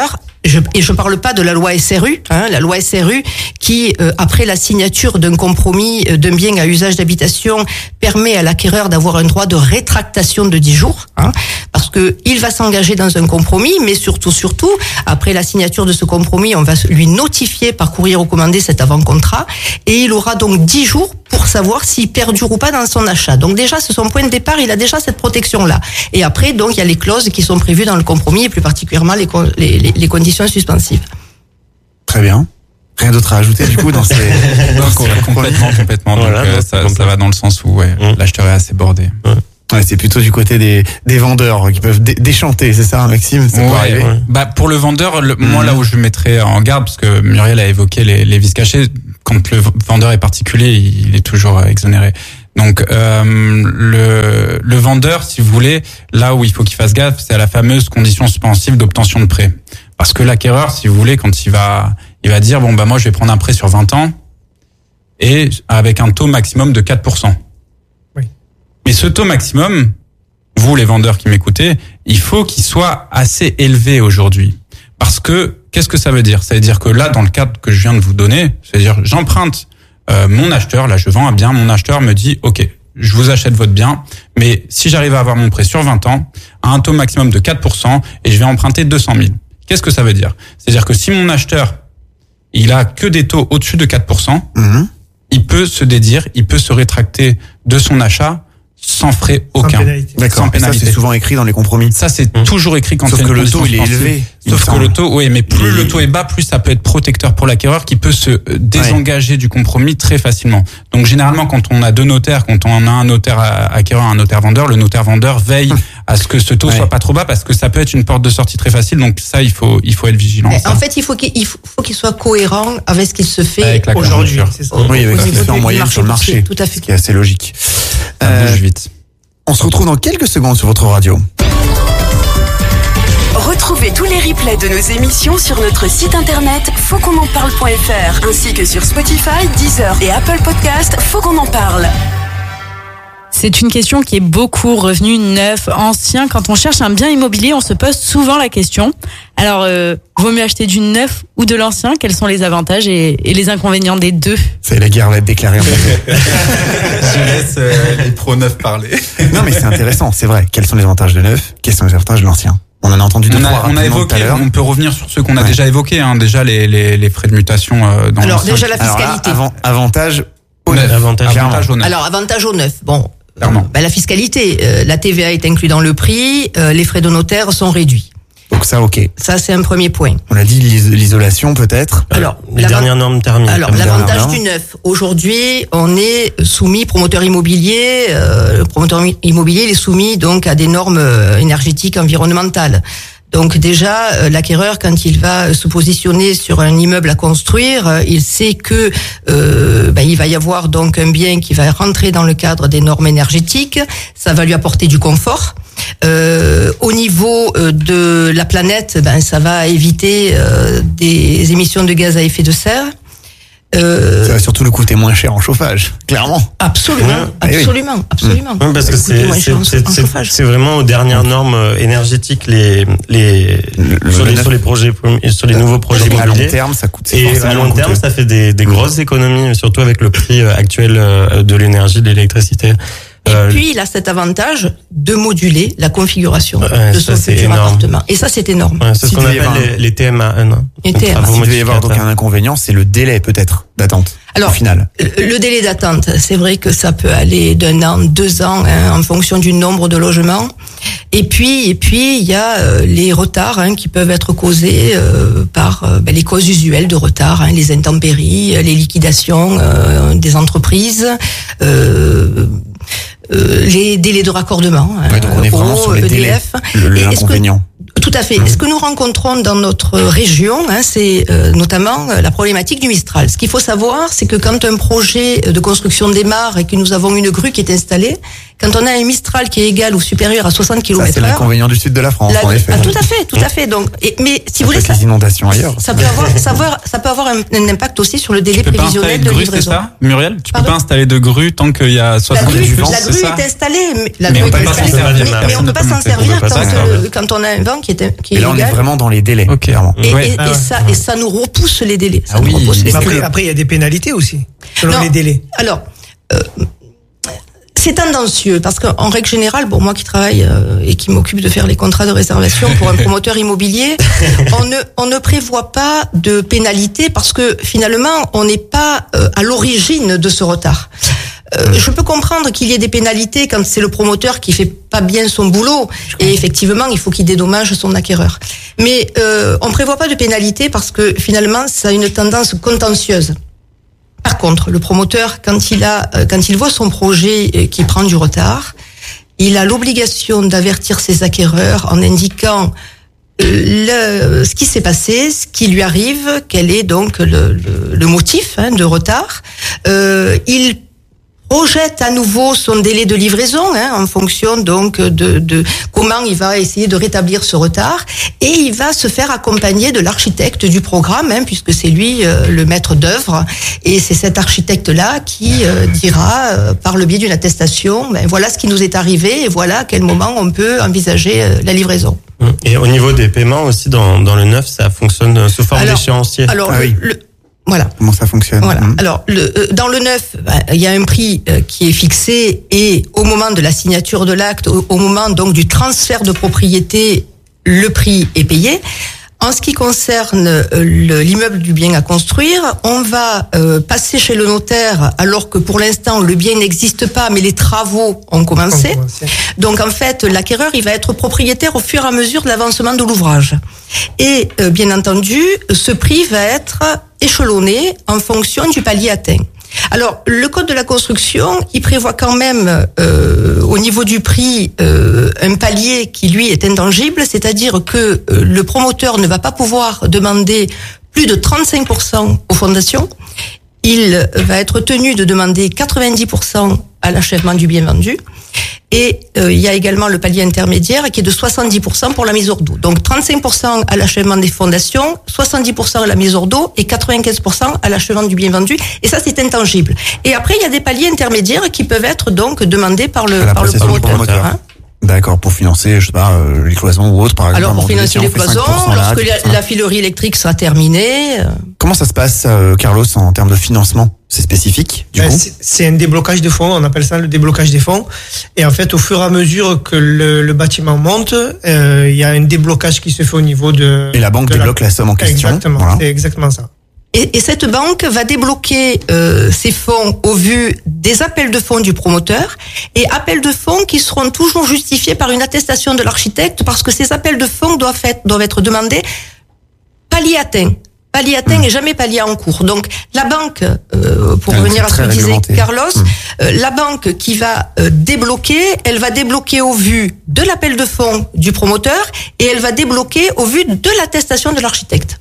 Je, et je parle pas de la loi S R U, hein, la loi S R U qui, euh, après la signature d'un compromis euh, d'un bien à usage d'habitation, permet à l'acquéreur d'avoir un droit de rétractation de dix jours, hein, parce que il va s'engager dans un compromis, mais surtout, surtout, après la signature de ce compromis, on va lui notifier par courrier recommandé cet avant-contrat, et il aura donc dix jours pour savoir s'il perdure ou pas dans son achat. Donc déjà, c'est son point de départ, il a déjà cette protection-là. Et après, donc, il y a les clauses qui sont prévues dans le compromis, et plus particulièrement les, les, les, les conditions suspensives. Très bien. Rien d'autre à ajouter du coup dans ces... Non, complètement, complètement. Donc, Voilà, euh, donc, ça, complètement. ça va dans le sens où ouais, Mmh. l'acheteur est assez bordé. Ouais, c'est plutôt du côté des, des vendeurs qui peuvent dé- déchanter, c'est ça, Maxime? Ça peut Ouais, arriver. ouais. Bah pour le vendeur, le, Mhm. moi là où je le mettrais en garde, parce que Muriel a évoqué les, les vices cachés, quand le vendeur est particulier, il est toujours euh, exonéré. Donc euh, le, le vendeur, si vous voulez, là où il faut qu'il fasse gaffe, c'est à la fameuse condition suspensive d'obtention de prêt. Parce que l'acquéreur, si vous voulez, quand il va, il va dire bon bah moi je vais prendre un prêt sur vingt ans et avec un taux maximum de quatre pour cent. Oui. Mais ce taux maximum, vous les vendeurs qui m'écoutez, il faut qu'il soit assez élevé aujourd'hui. Parce que, qu'est-ce que ça veut dire? Ça veut dire que là, dans le cadre que je viens de vous donner, c'est-à-dire j'emprunte euh, mon acheteur, là je vends un bien, mon acheteur me dit ok, je vous achète votre bien, mais si j'arrive à avoir mon prêt sur vingt ans, à un taux maximum de quatre pour cent, et je vais emprunter deux cent mille. Qu'est-ce que ça veut dire? C'est-à-dire que si mon acheteur, il a que des taux au-dessus de quatre pour cent, Mhm. il peut se dédire, il peut se rétracter de son achat sans frais aucun. pénalité. D'accord. Sans Et ça, pénalité. c'est souvent écrit dans les compromis. Ça, c'est Mmh. toujours écrit quand Sauf il y a que une le taux, condition il est suspensive. élevé. il Sauf me que semble. le taux, oui, mais plus Il est- le taux est bas, plus ça peut être protecteur pour l'acquéreur qui peut se euh, désengager du compromis très facilement. Donc, généralement, quand on a deux notaires, quand on a un notaire acquéreur, un notaire vendeur, le notaire vendeur veille à ce que ce taux Ouais. soit pas trop bas parce que ça peut être une porte de sortie très facile. Donc, ça, il faut, il faut être vigilant. Mais ça. en fait, il faut qu'il il faut, faut qu'il soit cohérent avec ce qui se fait Avec la aujourd'hui. conjoncture. C'est ça. Au- Oui, avec au ce qui niveau se fait en du moyenne sur le boursier, marché. Tout à Ce fait. qui est assez logique. Ça Euh, bouge vite. on se retrouve dans quelques secondes sur votre radio. Retrouvez tous les replays de nos émissions sur notre site internet faut qu'on en parle point f r ainsi que sur Spotify, Deezer et Apple Podcast. Faut qu'on en parle. C'est une question qui est beaucoup revenue, neuf, ancien. Quand on cherche un bien immobilier, on se pose souvent la question. Alors, euh, vaut mieux acheter du neuf ou de l'ancien? Quels sont les avantages et, et les inconvénients des deux? C'est la guerre va être déclarée. en fait. Je laisse euh, les pro neuf parler. Non, mais c'est intéressant, c'est vrai. Quels sont les avantages de neuf? Quels sont les avantages de l'ancien? On en a entendu deux, On trois a, on a rapidement tout à évoqué, l'heure. on peut revenir sur ceux qu'on a Ouais. déjà évoqués, hein, déjà les, les, les frais de mutation euh, dans Alors, l'ancien. déjà la Alors là, fiscalité. avant, avantage au Neuf. neuf. Avantage. Clairement. Avantage au neuf. Alors, avantage au neuf. Bon, Clairement. ben, la fiscalité, euh, la T V A est inclue dans le prix, euh, les frais de notaire sont réduits. Donc ça, ok. Ça, c'est un premier point. On a dit l'is- l'isolation peut-être. Alors, Les l'avant- dernières normes terminées. Alors, comme l'avantage dernière. du neuf. Aujourd'hui, on est soumis, promoteur immobilier, euh, le promoteur immobilier, il est soumis donc à des normes euh, énergétiques environnementales. Donc déjà, euh, l'acquéreur, quand il va se positionner sur un immeuble à construire, euh, il sait que euh, ben, il va y avoir donc un bien qui va rentrer dans le cadre des normes énergétiques. Ça va lui apporter du confort. Euh, au niveau euh, de la planète, ben ça va éviter euh, des émissions de gaz à effet de serre. Euh, Ça va surtout le coûter moins cher en chauffage, clairement. absolument, Ouais. Eh oui. absolument, absolument. Oui, parce que Ça coûte c'est moins cher en- c'est- en c'est- chauffage. c'est vraiment aux dernières normes euh, énergétiques les les Le- sur le les neuf- sur les projets sur les nouveaux projets à long immobiliers. terme, ça coûte. c'est Et forcément à long coûteux. terme, ça fait des, des grosses économies, surtout avec le prix euh, actuel euh, de l'énergie, de l'électricité. Et Euh, puis, il a cet avantage de moduler la configuration Ouais, de ça, son c'est futur énorme. appartement. Et ça, c'est énorme. ouais, c'est ce Si qu'on devait y appelle avoir les, les T M A un. hein. Les Donc, T M A. travaux S'il devait y avoir donc modificateurs. un inconvénient, c'est le délai peut-être d'attente. Alors, au final. le délai d'attente, c'est vrai que ça peut aller d'un an, deux ans, hein, en fonction du nombre de logements. Et puis, et puis, il y a euh, les retards hein, qui peuvent être causés euh, par euh, ben, les causes usuelles de retard, hein, les intempéries, les liquidations euh, des entreprises. Euh, euh, les délais de raccordement, hein, Ouais, donc on est vraiment au sur les E D délais, F. le- le- Et est-ce que- l'inconvénient. Tout à fait. Ce que nous rencontrons dans notre région, hein, c'est euh, notamment euh, la problématique du Mistral. Ce qu'il faut savoir, c'est que quand un projet de construction démarre et que nous avons une grue qui est installée, quand on a un Mistral qui est égal ou supérieur à soixante Ça, c'est kilomètres heure, l'inconvénient du sud de la France, la- en effet. ah, tout à fait, tout à fait. Donc, et, mais si Ça vous peut voulez, être ça, les inondations ailleurs. ça peut avoir, ça, avoir- ça peut avoir un, un impact aussi sur le délai Tu peux pas installer prévisionnel de de grue, c'est livraison. ça, Muriel? Tu peux Pardon pas installer de grue tant qu'il y a La soixante grue, kilomètres la c'est grue ça est installée, mais, la Mais grue on est peut pas s'en installée, servir, mais- mais on personne peut ne pas peut s'en monter, on servir peut pas quand, s'en euh, servir. quand on a un vent qui est est, qui Et est là, on est illégal. vraiment dans les délais. Ok. Clairement. Et, Ouais. et- et Ah ouais. ça, et ça nous repousse les délais. Ça Ah nous oui. repousse les Est-ce Mais délais. après, après, il y a des pénalités aussi, selon Non. les délais. Alors, euh, c'est tendancieux parce qu'en règle générale, bon, moi qui travaille euh, et qui m'occupe de faire les contrats de réservation pour un promoteur immobilier, on ne, on ne prévoit pas de pénalité parce que finalement, on n'est pas euh, à l'origine de ce retard. Euh, je peux comprendre qu'il y ait des pénalités quand c'est le promoteur qui fait pas bien son boulot et effectivement il faut qu'il dédommage son acquéreur. Mais euh, on prévoit pas de pénalité parce que finalement ça a une tendance contentieuse. Par contre, le promoteur, quand il a, euh, quand il voit son projet euh, qui prend du retard, il a l'obligation d'avertir ses acquéreurs en indiquant euh, le, ce qui s'est passé, ce qui lui arrive, quel est donc le, le, le motif hein, de retard. Euh, il projette à nouveau son délai de livraison hein, en fonction donc de, de comment il va essayer de rétablir ce retard et il va se faire accompagner de l'architecte du programme hein, puisque c'est lui euh, le maître d'œuvre et c'est cet architecte là qui euh, dira euh, par le biais d'une attestation ben voilà ce qui nous est arrivé et voilà à quel moment on peut envisager euh, la livraison. Et au niveau des paiements aussi, dans, dans le neuf, ça fonctionne sous forme Alors- d'échéancier. Alors Ah le- oui. le- voilà. Comment ça fonctionne? Voilà. Mhm. Alors, le, euh, dans le neuf, bah, il y a un prix euh, qui est fixé et au moment de la signature de l'acte, au, au moment donc du transfert de propriété, le prix est payé. En ce qui concerne euh, le- l'immeuble du bien à construire, on va euh, passer chez le notaire alors que pour l'instant le bien n'existe pas, mais les travaux ont commencé. Donc en fait, l'acquéreur, il va être propriétaire au fur et à mesure de l'avancement de l'ouvrage. Et euh, bien entendu, ce prix va être échelonné en fonction du palier atteint. Alors, le code de la construction, il prévoit quand même, euh, au niveau du prix, euh, un palier qui, lui, est intangible, c'est-à-dire que euh, le promoteur ne va pas pouvoir demander plus de trente-cinq pour cent aux fondations. Il va être tenu de demander quatre-vingt-dix pour cent à l'achèvement du bien vendu. Et euh, il y a également le palier intermédiaire qui est de soixante-dix pour cent pour la mise hors d'eau. Donc trente-cinq pour cent à l'achèvement des fondations, soixante-dix pour cent à la mise hors d'eau et quatre-vingt-quinze pour cent à l'achèvement du bien vendu. Et ça, c'est intangible. Et après, il y a des paliers intermédiaires qui peuvent être donc demandés par le, À la par le possession du promoteur. promoteur. hein. D'accord, pour financer, je sais pas, euh, les cloisons ou autres, par exemple. Alors pour on dit, financer tiens, les on fait cinq cloisons, pour cent là, lorsque dix pour cent. la, la filerie électrique sera terminée. euh, Comment ça se passe, euh, Carlos, en termes de financement? C'est spécifique, du Ben, coup? c'est- C'est un déblocage de fonds, on appelle ça le déblocage des fonds. Et en fait, au fur et à mesure que le, le bâtiment monte, euh, il y a un déblocage qui se fait au niveau de... Et la banque de débloque la somme en question. Exactement, Voilà. c'est exactement ça. Et, et cette banque va débloquer euh, ces fonds au vu des appels de fonds du promoteur et appels de fonds qui seront toujours justifiés par une attestation de l'architecte parce que ces appels de fonds doivent être, doivent être demandés palier atteint. Palier atteint Mmh. et jamais palier en cours. Donc la banque, euh, pour Ah, revenir à c'est ce que très disait réglementé. Carlos, Mmh. euh, la banque qui va euh, débloquer, elle va débloquer au vu de l'appel de fonds du promoteur et elle va débloquer au vu de l'attestation de l'architecte.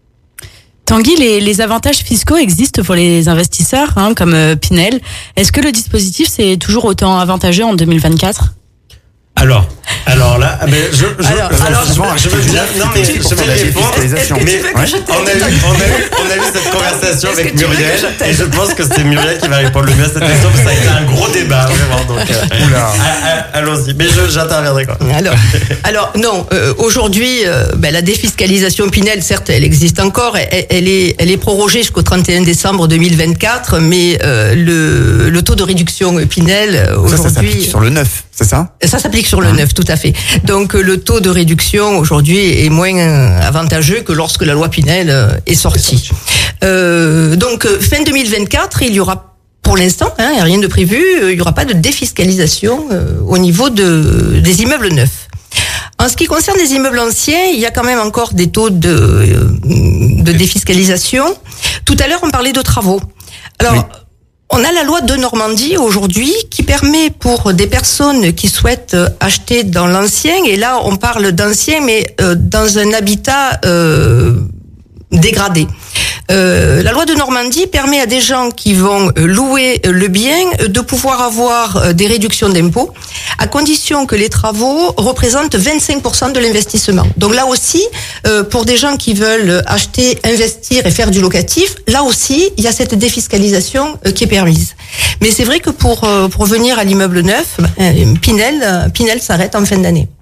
Tanguy, les, les avantages fiscaux existent pour les investisseurs, hein, comme euh, Pinel. Est-ce que le dispositif c'est toujours autant avantageux en deux mille vingt-quatre? Alors, alors là, ah ben, je, je, Alors, je, alors, je, je veux bien, non mais je pour vais faire la répondre. défiscalisation. Mais Est-ce que tu veux que je t'aide, on a eu, on a eu, on a eu cette conversation Est-ce avec que tu veux que Muriel je t'aide et je pense que c'est Muriel qui va répondre le mieux à cette question parce que ça a été un gros débat vraiment. Donc, euh, Oula. ah, ah, allons-y. Mais je, j'interviendrai quoi. Alors, alors non. euh, aujourd'hui, euh, ben, la défiscalisation Pinel, certes, elle existe encore. Elle, elle est, elle est prorogée jusqu'au trente et un décembre deux mille vingt-quatre, mais euh, le, le taux de réduction Pinel euh, Ça, ça s'applique aujourd'hui, sur le neuf, c'est ça? ça s'applique sur le neuf, tout à fait. Donc euh, le taux de réduction aujourd'hui est moins euh, avantageux que lorsque la loi Pinel euh, est sortie. Euh, donc euh, fin deux mille vingt-quatre, il y aura pour l'instant, hein, il n'y a rien de prévu, euh, il n'y aura pas de défiscalisation euh, au niveau de, des immeubles neufs. En ce qui concerne les immeubles anciens, il y a quand même encore des taux de, euh, de défiscalisation. Tout à l'heure, on parlait de travaux. Alors, Oui. on a la loi de Normandie aujourd'hui qui permet pour des personnes qui souhaitent euh, acheter dans l'ancien, et là on parle d'ancien mais euh, dans un habitat euh, dégradé. Euh, la loi de Normandie permet à des gens qui vont euh, louer euh, le bien euh, de pouvoir avoir euh, des réductions d'impôts à condition que les travaux représentent vingt-cinq pour cent de l'investissement. Donc là aussi, euh, pour des gens qui veulent acheter, investir et faire du locatif, là aussi, il y a cette défiscalisation euh, qui est permise. Mais c'est vrai que pour, euh, pour revenir à l'immeuble neuf, euh, Pinel, euh, Pinel s'arrête en fin d'année.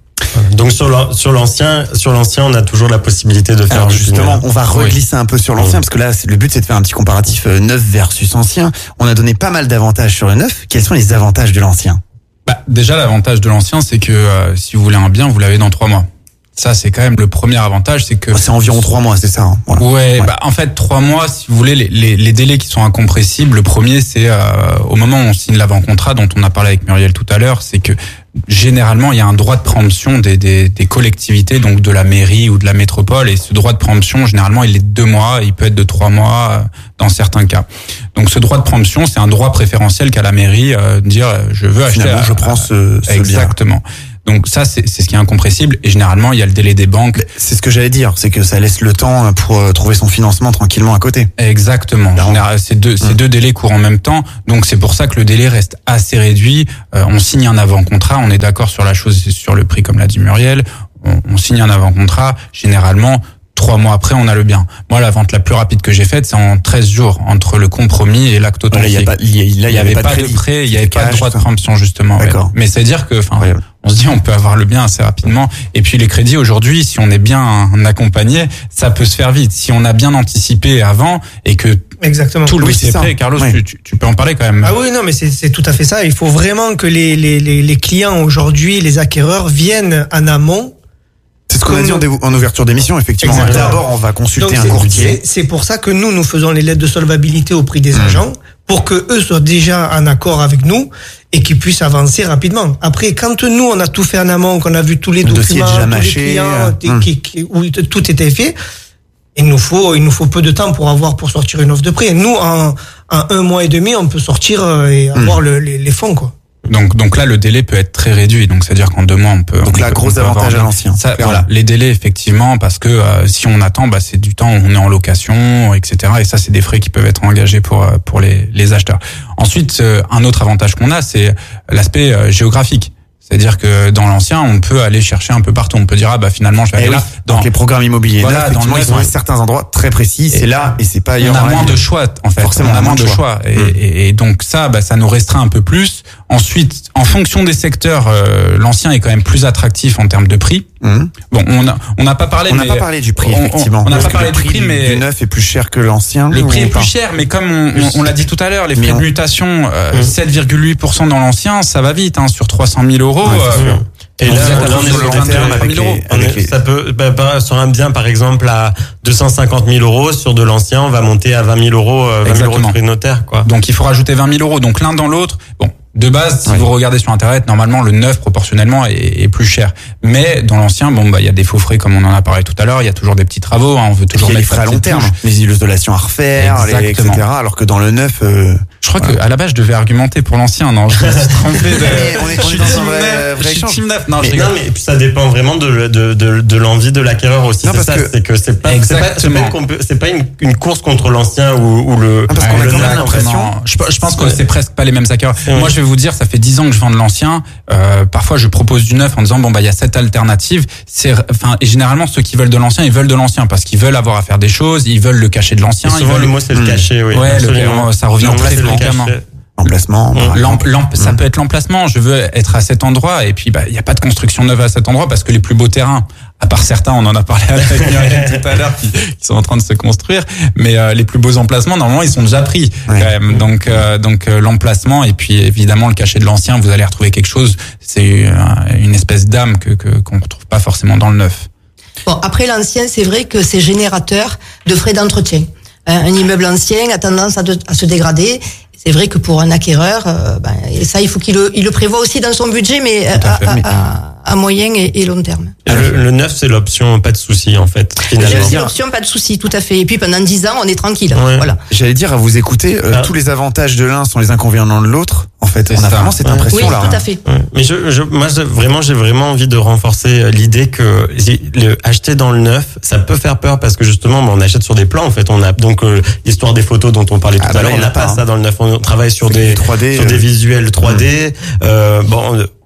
donc sur l'an- sur l'ancien, sur l'ancien, on a toujours la possibilité de faire. Alors du justement, tunnel. on va reglisser un peu sur l'ancien, parce que là, c'est- le but c'est de faire un petit comparatif euh, neuf versus ancien. On a donné pas mal d'avantages sur le neuf. Quels sont les avantages de l'ancien? Bah, déjà, l'avantage de l'ancien, c'est que euh, si vous voulez un bien, vous l'avez dans trois mois. Ça, c'est quand même le premier avantage, c'est que... C'est environ trois mois, c'est ça, hein, voilà. Ouais, bah en fait trois mois, si vous voulez, les, les, les délais qui sont incompressibles. Le premier, c'est euh, au moment où on signe l'avant-contrat, dont on a parlé avec Muriel tout à l'heure, c'est que généralement il y a un droit de préemption des, des, des collectivités, donc de la mairie ou de la métropole, et ce droit de préemption, généralement, il est de deux mois, il peut être de trois mois euh, dans certains cas. Donc ce droit de préemption, c'est un droit préférentiel qu'a la mairie euh, de dire euh, je veux acheter. Finalement, à- je prends ce, ce bien. Exactement. Donc ça, c'est c'est ce qui est incompressible. Et généralement, il y a le délai des banques. C'est ce que j'allais dire, c'est que ça laisse le temps pour euh, trouver son financement tranquillement à côté. Exactement. En Non. général, ces deux, ces Hum. deux délais courent en même temps. Donc c'est pour ça que le délai reste assez réduit. Euh, on signe un avant-contrat, on est d'accord sur la chose, sur le prix, comme l'a dit Muriel. On, on signe un avant-contrat. Généralement, trois mois après, on a le bien. Moi, la vente la plus rapide que j'ai faite, c'est en treize jours, entre le compromis et l'acte Là, il y a authentifié. pas, il y a- là, Il n'y avait pas de crédit. prêt, il n'y avait C'était pas de cash, droit de ça. préemption, justement. ouais. D'accord. Mais c'est-à-dire que, enfin, Incroyable. on se dit, on peut avoir le bien assez rapidement. Et puis les crédits aujourd'hui, si on est bien accompagné, ça peut se faire vite. Si on a bien anticipé avant et que Exactement. tout le Oui, dossier c'est est ça. prêt, Carlos, Oui. tu, tu, tu peux en parler quand même. Ah oui, non, mais c'est c'est tout à fait ça. Il faut vraiment que les, les, les, les clients aujourd'hui, les acquéreurs, viennent en amont. C'est ce qu'on a Comme- dit en, dé- en ouverture d'émission, effectivement. Exactement. D'abord, on va consulter Donc, un c'est- courtier. c'est- C'est pour ça que nous, nous faisons les lettres de solvabilité au prix des Mmh. agents, pour que eux soient déjà en accord avec nous et qu'ils puissent avancer rapidement. Après, quand nous, on a tout fait en amont, qu'on a vu tous les Le dossier est documents, déjà tous mâché, les clients, euh, qui- hum. qui- qui- où tout était fait, il nous faut, il nous faut peu de temps pour avoir, pour sortir une offre de prix. Et nous, en, en un mois et demi, on peut sortir euh, et Hum. avoir le- les, les fonds, quoi. Donc, donc là, le délai peut être très réduit. Donc, c'est-à-dire qu'en deux mois, on peut. Donc on là, peut- gros on peut avoir avantage à un- l'ancien, Ça, clairement. voilà, les délais, effectivement, parce que euh, si on attend, bah, c'est du temps où on est en location, et cetera. Et ça, c'est des frais qui peuvent être engagés pour euh, pour les les acheteurs. Ensuite, euh, un autre avantage qu'on a, c'est l'aspect euh, géographique. C'est-à-dire que dans l'ancien, on peut aller chercher un peu partout. On peut dire ah bah finalement, je vais Eh aller oui. là. Dans, Donc les programmes immobiliers, Voilà, neufs, dans effectivement, le ils sont à neuf, certains endroits très précis. C'est Et là et c'est pas on ailleurs. a dans la moins ville. de choix en fait. Forcément, on a moins de choix, Et, Hum. et, et donc ça, bah, ça nous restreint un peu plus. Ensuite, en fonction des secteurs, euh, l'ancien est quand même plus attractif en termes de prix. Hum. Bon, on a on n'a pas parlé. On n'a mais pas parlé du prix, on- on- effectivement. On n'a Parce pas que parlé le du prix, du- mais du neuf est plus cher que l'ancien. le prix ou est pas plus cher, mais comme on, on, on l'a dit tout à l'heure, les Mais frais on- de mutation, euh, Mmh. sept virgule huit pour cent dans l'ancien, ça va vite, hein, sur trois cent mille euros. Ouais, c'est euh, sûr. Et on là, vous êtes à là, on est sur sur le des vingt-deux termes mille avec euros. les- On est- avec les- Ça peut, bah, bah, sur un bien, par exemple, à deux cent cinquante mille euros, sur de l'ancien, on va monter à vingt mille euros, euh, vingt mille euros de Exactement. prix de notaire, quoi. Donc il faut rajouter vingt mille euros. Donc l'un dans l'autre. Bon, de base, si Ouais. vous regardez sur Internet, normalement le neuf proportionnellement est, est plus cher. Mais dans l'ancien, bon bah il y a des faux frais comme on en a parlé tout à l'heure. Il y a toujours des petits travaux. Hein, on veut Et puis, toujours il y a les mettre frais à sa long petite terme, touche. les isolations à refaire, les, et Exactement. cetera. Alors que dans le neuf, euh, Je crois que à la base je devais argumenter pour l'ancien. Non, je me suis trompé. De... Mais on est- on est je suis dans un team vrai- neuf, vrai je suis échange. team neuf. Non, Mais je rigole. non, mais puis ça dépend vraiment de, de, de, de l'envie de l'acquéreur aussi. Non, C'est parce ça, que- c'est que c'est pas, c'est pas, c'est pas, Exactement. une, comp- c'est pas une, une course contre l'ancien ou, ou le. Ah, parce qu'on ou a le quand même neuf, en fait. l'impression- Non, je, je pense que Ouais. c'est presque pas les mêmes acquéreurs. Ouais. Moi, je vais vous dire, ça fait dix ans que je vends de l'ancien. Euh, parfois, je propose du neuf en disant bon bah il y a cette alternative. C'est, enfin, et généralement ceux qui veulent de l'ancien, ils veulent de l'ancien parce qu'ils veulent avoir à faire des choses, ils veulent le cachet de Et l'ancien. Ils souvent, veulent le mot, c'est le Hmm. cachet, oui. Ouais, le- absolument. ça revient Non, là, très c'est le fréquemment. cachet. emplacement. par L'em- exemple. l'em- ça Mmh. peut être l'emplacement. Je veux être à cet endroit et puis bah il y a pas de construction neuve à cet endroit parce que les plus beaux terrains, à part certains, on en a parlé avec Muriel tout à l'heure, qui, qui sont en train de se construire, mais euh, les plus beaux emplacements normalement ils sont déjà pris Ouais. quand même. Donc euh, donc euh, l'emplacement et puis évidemment le cachet de l'ancien, vous allez retrouver quelque chose. C'est euh, une espèce d'âme que que qu'on retrouve pas forcément dans le neuf. Bon, après l'ancien, c'est vrai que c'est générateur de frais d'entretien. Un un immeuble ancien a tendance à, de- à se dégrader. C'est vrai que pour un acquéreur, euh, ben, et ça, il faut qu'il le, il le prévoit aussi dans son budget, mais euh, Tout à à, fait. à- à- à moyen et, et long terme. Et Le, le neuf, c'est l'option pas de souci, en fait, finalement. C'est l'option, pas de souci, tout à fait. Et puis pendant dix ans, on est tranquille. Ouais. Voilà. J'allais dire à vous écouter, euh, Ah. tous les avantages de l'un sont les inconvénients de l'autre. En fait, C'est on a ça. vraiment cette Ouais. Oui, impression-là. tout à fait. Ouais. Mais je, je, moi, je- vraiment, j'ai vraiment envie de renforcer euh, l'idée que j'ai- le acheter dans le neuf, ça peut faire peur parce que justement, bah, on achète sur des plans. En fait, on a donc euh, l'histoire des photos dont on parlait Ah tout bah à l'heure. là, On il y en n'a a pas pas, ça hein. dans le neuf. On travaille sur C'est des du trois D, sur euh, des visuels trois D. Euh, bon.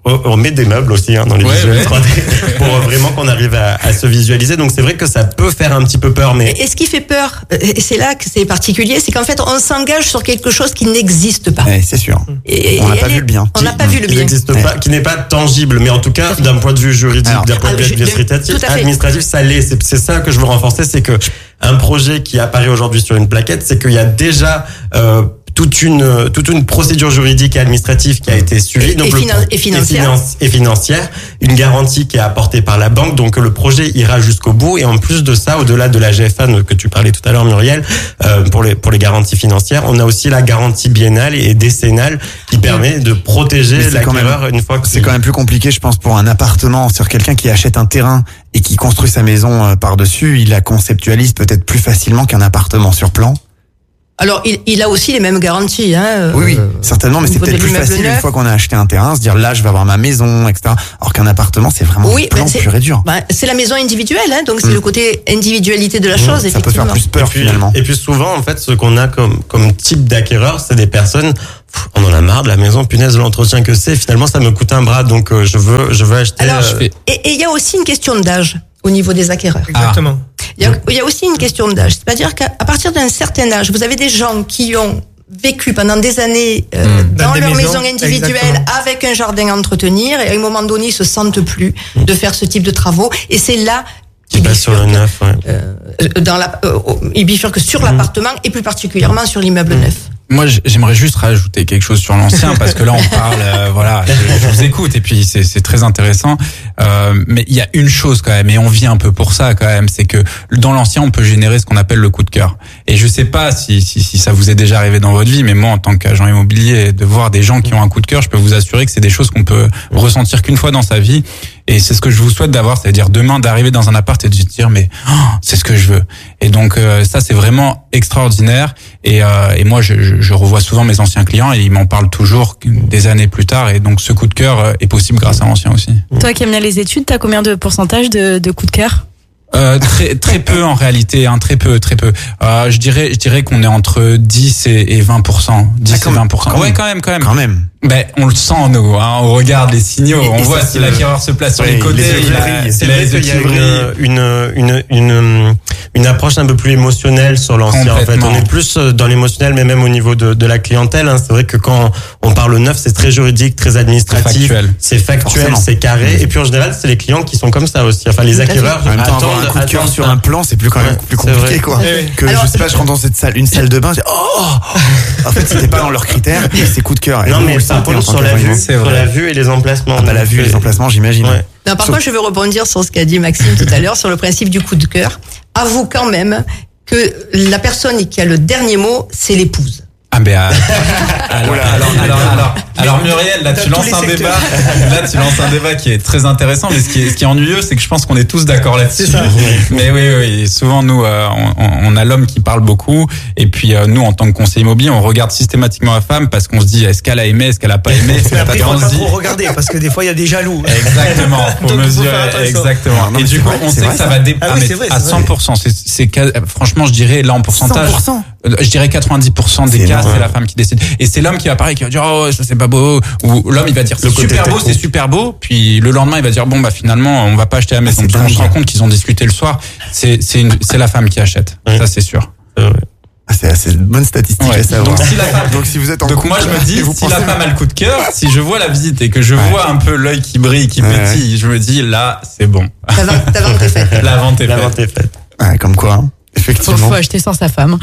on, on met des meubles aussi hein, dans les Ouais, visuels ouais. trois D pour vraiment qu'on arrive à, à se visualiser. Donc c'est vrai que ça peut faire un petit peu peur, mais Et ce qui fait peur, et c'est là que c'est particulier, c'est qu'en fait, on s'engage sur quelque chose qui n'existe pas. Ouais, c'est sûr. Et- On n'a et pas elle vu est- le bien. On n'a pas vu le qui bien. n'existe Ouais. pas, qui n'est pas tangible, mais en tout cas d'un point de vue juridique, Alors, d'un point de vue alors, je- administratif, tout à fait. administratif, ça l'est. C'est, c'est ça que je veux renforcer, c'est que un projet qui apparaît aujourd'hui sur une plaquette, c'est qu'il y a déjà euh, toute une toute une procédure juridique et administrative qui a été suivie, Et- donc et le- finan- et financière. finance- et financière, une garantie qui est apportée par la banque, donc le projet ira jusqu'au bout. Et en plus de ça, au-delà de la G F A que tu parlais tout à l'heure, Muriel, euh, pour les pour les garanties financières, on a aussi la garantie biennale et décennale qui permet de Mais protéger c'est quand l'acquéreur une fois que C'est quand même plus compliqué, je pense, pour un appartement. Sur quelqu'un qui achète un terrain et qui construit sa maison euh, par-dessus, il la conceptualise peut-être plus facilement qu'un appartement sur plan. Alors, il, il a aussi les mêmes garanties. Hein, Oui, oui, euh, certainement, mais au c'est niveau peut-être de plus l'immeuble facile une neuf. fois qu'on a acheté un terrain, se dire là, je vais avoir ma maison, et cetera. Alors qu'un appartement, c'est vraiment Oui, un plan ben, c'est- pur et dur. bah, c'est la maison individuelle, hein, donc c'est Mm. le côté individualité de la chose, Ça peut effectivement. faire plus peur et puis, finalement. Et puis souvent, en fait, ce qu'on a comme comme type d'acquéreur, c'est des personnes. pff, On en a marre de la maison, punaise, l'entretien que c'est. Finalement, ça me coûte un bras, donc euh, je veux je veux acheter. Alors, euh, fais- Et et il y a aussi une question d'âge au niveau des acquéreurs. Exactement. Il y a, il y a aussi une question d'âge. C'est-à-dire qu'à à partir d'un certain âge, vous avez des gens qui ont vécu pendant des années euh, Mmh. dans, Dans des leur maisons, maison individuelle exactement. avec un jardin à entretenir et à un moment donné, ils se sentent plus de faire ce type de travaux. Et c'est là qui passe sur le neuf. Ouais. euh, dans la, euh, ils bifurquent sur l'appartement et plus particulièrement sur l'immeuble neuf. Moi, j- j'aimerais juste rajouter quelque chose sur l'ancien parce que là, on parle, euh, voilà, je, je vous écoute et puis c'est, c'est très intéressant. Euh, mais il y a une chose quand même, et on vit un peu pour ça quand même, c'est que dans l'ancien, on peut générer ce qu'on appelle le coup de cœur. Et je sais pas si, si, si ça vous est déjà arrivé dans votre vie, mais moi, en tant qu'agent immobilier, de voir des gens qui ont un coup de cœur, je peux vous assurer que c'est des choses qu'on peut ressentir qu'une fois dans sa vie. Et c'est ce que je vous souhaite d'avoir, c'est-à-dire demain d'arriver dans un appart et de se dire mais oh, c'est ce que je veux. Et donc euh, ça c'est vraiment extraordinaire. Et, euh, et moi je, je, je revois souvent mes anciens clients et ils m'en parlent toujours des années plus tard. Et donc ce coup de cœur euh, est possible grâce à l'ancien aussi. Toi qui aimes bien les études, t'as combien de pourcentage de, de coups de cœur? Euh, très très peu en réalité, hein, très peu, très peu. Euh, je dirais, je dirais qu'on est entre dix et vingt pour cent, dix Ah, quand et même, vingt pour cent. quand Ouais, même. quand même, quand même. Quand même. Ben, on le sent nous, hein, on regarde les signaux, Et- on et voit ça si se- l'acquéreur se place sur Ouais, les côtés, les yeux il a, brillent. C'est il a vrai les yeux qu'il y a qui brillent. une, une, une, une, une approche un peu plus émotionnelle sur l'ancien. En fait, Complètement. on est plus dans l'émotionnel, mais même au niveau de, de la clientèle. Hein. C'est vrai que quand on parle neuf, c'est très juridique, très administratif, C'est factuel. c'est factuel, Forcément. c'est carré. Et puis en général, c'est les clients qui sont comme ça aussi. Enfin, les Tout à fait. acquéreurs En même temps, avoir attendent, un coup de cœur attendent sur ça. un plan, c'est plus quand même Ouais, plus c'est compliqué vrai. quoi. Ouais. Que Alors, je sais pas, je rentre dans cette salle, une salle de bain, je dis, oh, en fait c'était pas dans leurs critères et c'est coup de cœur. Et Non, vous, mais vous le par sentez en contre, tant sur la qu'agent vue, c'est sur vrai. la vue et les emplacements. Ah bah la Donc, vue et les euh, emplacements, j'imagine. Ouais. Non, par contre, je veux rebondir sur ce qu'a dit Maxime tout à l'heure sur le principe du coup de cœur. Avoue quand même que la personne qui a le dernier mot, c'est l'épouse. Ah ben euh, alors, Oula. alors, alors, alors, alors Muriel, là dans tu tous lances les un secteurs. débat, là tu lances un débat qui est très intéressant, mais ce qui est, ce qui est ennuyeux, c'est que je pense qu'on est tous d'accord là-dessus. C'est ça. Mais oui, oui, souvent nous, euh, on, on a l'homme qui parle beaucoup, et puis euh, nous, en tant que conseiller immobilier, on regarde systématiquement la femme parce qu'on se dit est-ce qu'elle a aimé, est-ce qu'elle a pas aimé, est-ce Mais qu'elle a après, il pas faut pas grandi. trop regarder parce que des fois, il y a des jaloux. Exactement, faut Donc, il faut mesurer faire attention. exactement. Non, mais Et du c'est coup, vrai, on c'est sait vrai, que ça ça. va dé- Ah ah, oui, mais c'est vrai, à c'est cent pour cent. C'est, c'est quas- franchement, je dirais là en pourcentage. cent pour cent. Euh, Je dirais quatre-vingt-dix pour cent des C'est cas, énorme. c'est la femme qui décide. Et c'est l'homme qui va parler, qui va dire oh ça c'est pas beau, ou l'homme il va dire c'est Le côté super beau, technique. c'est super beau. Puis le lendemain il va dire bon bah finalement on va pas acheter la maison. c'est Parce qu'on se dingue. rend compte qu'ils ont discuté le soir. C'est c'est une, c'est la femme qui achète. Oui. Ça c'est sûr. euh, Ah, c'est c'est une bonne statistique Ouais. à savoir. Donc si la femme Donc si vous êtes en Donc couple, moi je me dis et vous si la pensez- femme a le coup de cœur, si je vois la visite et que je Ouais. vois un peu l'œil qui brille, qui Ouais, pétille, je me dis là c'est bon. Ta vente, ta vente est faite. La vente est la faite. vente est faite. Ouais, comme quoi, hein. Faut, Effectivement. faut acheter sans sa femme.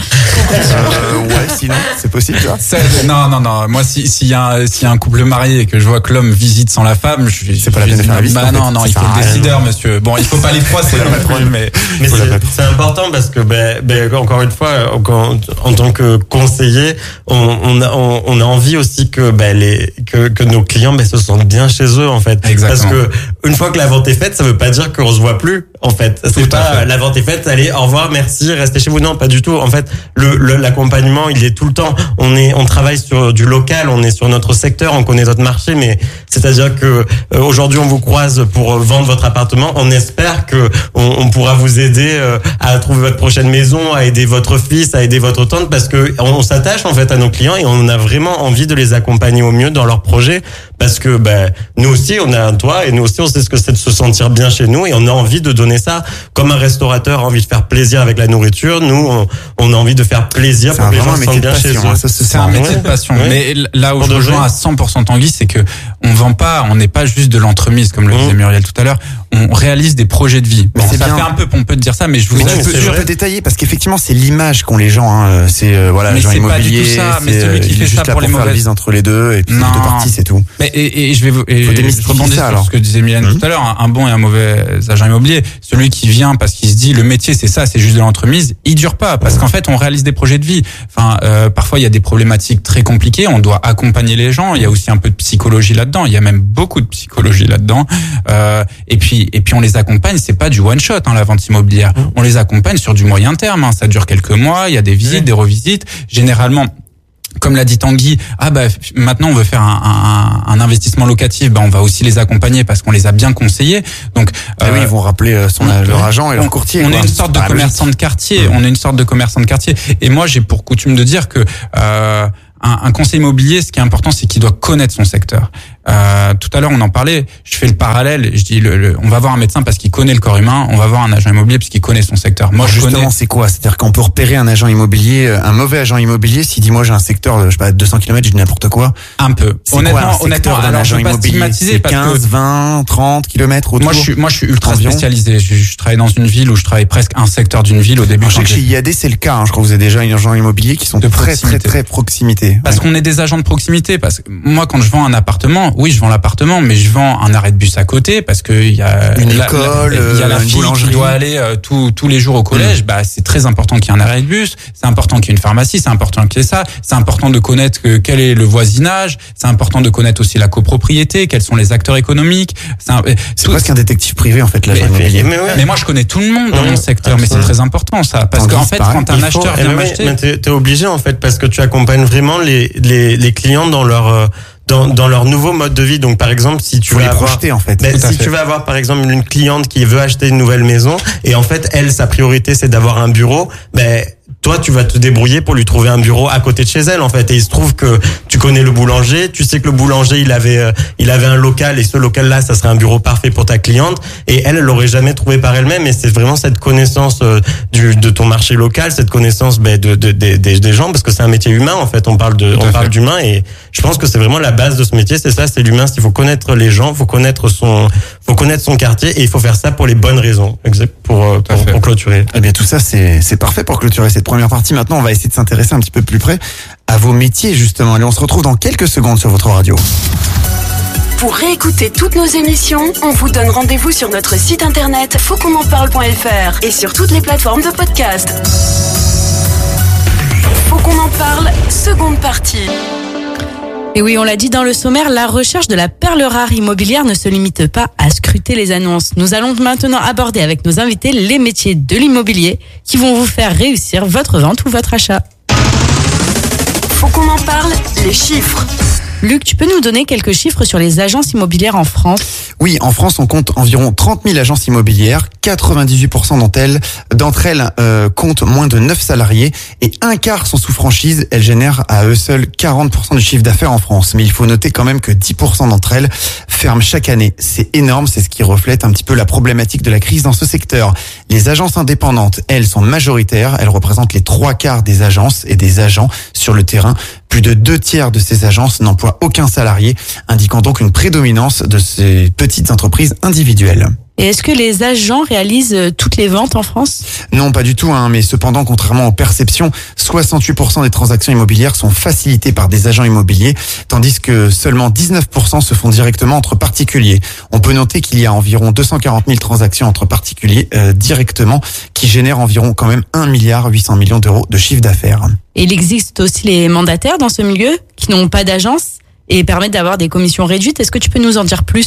Euh, ouais, sinon, c'est possible, tu vois. Ça, non, non, non. Moi, si- s'il y a, un- s'il y a un couple marié et que je vois que l'homme visite sans la femme, je C'est pas la peine de faire la visite, Bah en fait. non, non, Ça il sert faut à le rien. décideur, monsieur. Bon, il faut pas les froisser non plus, mais. Mais Faut la c'est, battre. c'est important parce que, ben, ben, encore une fois, euh, quand- en tant que conseiller, on, on, a, on, on a envie aussi que, ben, les, que, que nos clients ben, se sentent bien chez eux, en fait. Exactement. Parce que une fois que la vente est faite, ça veut pas dire qu'on se voit plus. En fait, c'est Tout à pas fait. la vente est faite, allez, au revoir, merci, restez chez vous. Non, pas du tout. En fait, le, le l'accompagnement, il est tout le temps. On est, on travaille sur du local, on est sur notre secteur, on connaît notre marché, mais c'est-à-dire que euh, aujourd'hui, on vous croise pour vendre votre appartement. On espère que on, on pourra vous aider euh, à trouver votre prochaine maison, à aider votre fils, à aider votre tante, parce que on, on s'attache en fait à nos clients et on a vraiment envie de les accompagner au mieux dans leurs projets, parce que ben nous aussi, on a un toit et nous aussi, on sait ce que c'est de se sentir bien chez nous et on a envie de donner ça. Comme un restaurateur a envie de faire plaisir avec la nourriture, nous, on, on a envie de faire plaisir C'est pour un- que les vraiment gens un se sentent métier de bien chez passion, eux. hein, ça se C'est sent. un métier Ouais. de passion. Ouais. Mais là où Pour je de rejoins vrai. à cent pour cent Tanguy, c'est que on vend pas, on n'est pas juste de l'entremise, comme le Mmh. disait Muriel tout à l'heure. On réalise des projets de vie. Mais Bon, c'est ça bien. fait un peu pompeux de dire ça, mais je vous Mais Oui, tu mais peux, c'est tu vrai. peux détailler parce qu'effectivement c'est l'image qu'ont les gens. Hein. C'est euh, voilà, Mais l'agent c'est pas du immobilier. tout ça, mais c'est, celui qui euh, il est fait juste ça là pour les faire le mauvaises- vise entre les deux et puis les Non. deux parties, c'est tout. Mais et, et je vais vous- et Faut je démystifier rebondis ça, sur alors. ce que disait Mylène Mhm. tout à l'heure, un, un bon et un mauvais agent immobilier. Celui qui vient parce qu'il se dit le métier c'est ça, c'est juste de l'entremise, il dure pas parce qu'en fait on réalise des projets de vie. Enfin, euh, parfois il y a des problématiques très compliquées, on doit accompagner les gens. Il y a aussi un peu de psychologie là-dedans. Il y a même beaucoup de psychologie là-dedans. Euh, et puis et puis on les accompagne. C'est pas du one shot hein, la vente immobilière. On les accompagne sur du moyen terme. Hein. Ça dure quelques mois. Il y a des visites, des revisites. Généralement, comme l'a dit Tanguy, ah bah maintenant on veut faire un, un, un investissement locatif, bah on va aussi les accompagner parce qu'on les a bien conseillés. Donc Ah oui, euh, ils vont rappeler euh, son on- leur agent et leur on- courtier. On quoi. est une sorte de Ah, commerçant de quartier. On est une sorte de commerçant de quartier. Et moi, j'ai pour coutume de dire que euh, un, un conseiller immobilier, ce qui est important, c'est qu'il doit connaître son secteur. Euh, tout à l'heure, on en parlait. Je fais le parallèle. Je dis, le, le- on va voir un médecin parce qu'il connaît le corps humain. On va voir un agent immobilier parce qu'il connaît son secteur. Moi, Alors je justement, connais. c'est quoi? C'est-à-dire qu'on peut repérer un agent immobilier, euh, un mauvais agent immobilier, s'il dit moi j'ai un secteur, de, je sais pas, deux cents kilomètres, je dis n'importe quoi. Un peu. C'est Honnêtement, quoi un secteur honnêtement, d'un alors je agent veux pas immobilier? stigmatiser C'est parce que quinze, vingt, trente kilomètres autour. moi, je suis, moi, je suis ultra Environ. spécialisé. Je, je travaille dans une ville où je travaille presque un secteur d'une ville au début. Alors, je sais quand que chez j'ai- I A D c'est le cas. Hein. Je crois que vous avez déjà un agent immobilier qui sont De très très proximité. très proximité. Parce Ouais. qu'on est des agents de proximité. Parce que moi, quand je vends un appartement, oui, je vends l'appartement, mais je vends un arrêt de bus à côté parce que il y a Une la- la- école, il y a la euh, une fille boulangerie. qui doit aller euh, tous tous les jours au collège. Bah, c'est très important qu'il y ait un arrêt de bus. C'est important qu'il y ait une pharmacie. C'est important qu'il y ait ça. C'est important de connaître que, quel est le voisinage. C'est important de connaître aussi la copropriété. Quels sont les acteurs économiques. C'est un- C'est tout- presque un détective privé en fait l'agent Mais- immobilier. Mais ouais. Mais moi, je connais tout le monde dans Ouais, mon secteur, mais c'est absolument. très important ça, parce Tanguy, qu'en c'est fait, pareil. quand un Il faut- acheteur eh vient oui, m'acheter, mais t'es, t'es obligé en fait parce que tu accompagnes vraiment les les, les clients dans leur euh, dans dans leur nouveau mode de vie. Donc par exemple, si tu faut les vas avoir projeter en fait. Ben, Tout à si fait. tu vas avoir par exemple une cliente qui veut acheter une nouvelle maison et en fait elle sa priorité c'est d'avoir un bureau, ben toi tu vas te débrouiller pour lui trouver un bureau à côté de chez elle en fait. Et il se trouve que tu connais le boulanger, tu sais que le boulanger il avait euh, il avait un local et ce local là ça serait un bureau parfait pour ta cliente et elle elle l'aurait jamais trouvé par elle-même. Et c'est vraiment cette connaissance euh, du de ton marché local, cette connaissance ben, de, de, de- des des gens parce que c'est un métier humain en fait. On parle de Tout à on parle fait. d'humain et je pense que c'est vraiment la base de ce métier, c'est ça, c'est l'humain. Il faut connaître les gens, faut connaître son, faut connaître son quartier et il faut faire ça pour les bonnes raisons, exact, pour euh, à pour, fait. pour clôturer. Eh bien tout ça c'est c'est parfait pour clôturer cette première partie. Maintenant on va essayer de s'intéresser un petit peu plus près à vos métiers justement. Allez, on se retrouve dans quelques secondes sur votre radio. Pour réécouter toutes nos émissions, on vous donne rendez-vous sur notre site internet faut qu'on en parle point f r et sur toutes les plateformes de podcast. Faut qu'on en parle, seconde partie. Et oui, on l'a dit dans le sommaire, la recherche de la perle rare immobilière ne se limite pas à scruter les annonces. Nous allons maintenant aborder avec nos invités les métiers de l'immobilier qui vont vous faire réussir votre vente ou votre achat. Faut qu'on en parle, les chiffres. Luc, tu peux nous donner quelques chiffres sur les agences immobilières en France? Oui, en France, on compte environ trente mille agences immobilières. quatre-vingt-dix-huit pour cent d'entre elles, d'entre elles euh, comptent moins de neuf salariés et un quart sont sous franchise. Elles génèrent à eux seuls quarante pour cent du chiffre d'affaires en France. Mais il faut noter quand même que dix pour cent d'entre elles ferment chaque année. C'est énorme, c'est ce qui reflète un petit peu la problématique de la crise dans ce secteur. Les agences indépendantes, elles, sont majoritaires. Elles représentent les trois quarts des agences et des agents sur le terrain. Plus de deux tiers de ces agences n'emploient aucun salarié, indiquant donc une prédominance de ces petites entreprises individuelles. Et est-ce que les agents réalisent euh, toutes les ventes en France? Non, pas du tout, hein, mais cependant, contrairement aux perceptions, soixante-huit pour cent des transactions immobilières sont facilitées par des agents immobiliers, tandis que seulement dix-neuf pour cent se font directement entre particuliers. On peut noter qu'il y a environ deux cent quarante mille transactions entre particuliers euh, directement, qui génèrent environ quand même un milliard huit cents millions d'euros de chiffre d'affaires. Et il existe aussi les mandataires dans ce milieu qui n'ont pas d'agence et permettent d'avoir des commissions réduites. Est-ce que tu peux nous en dire plus?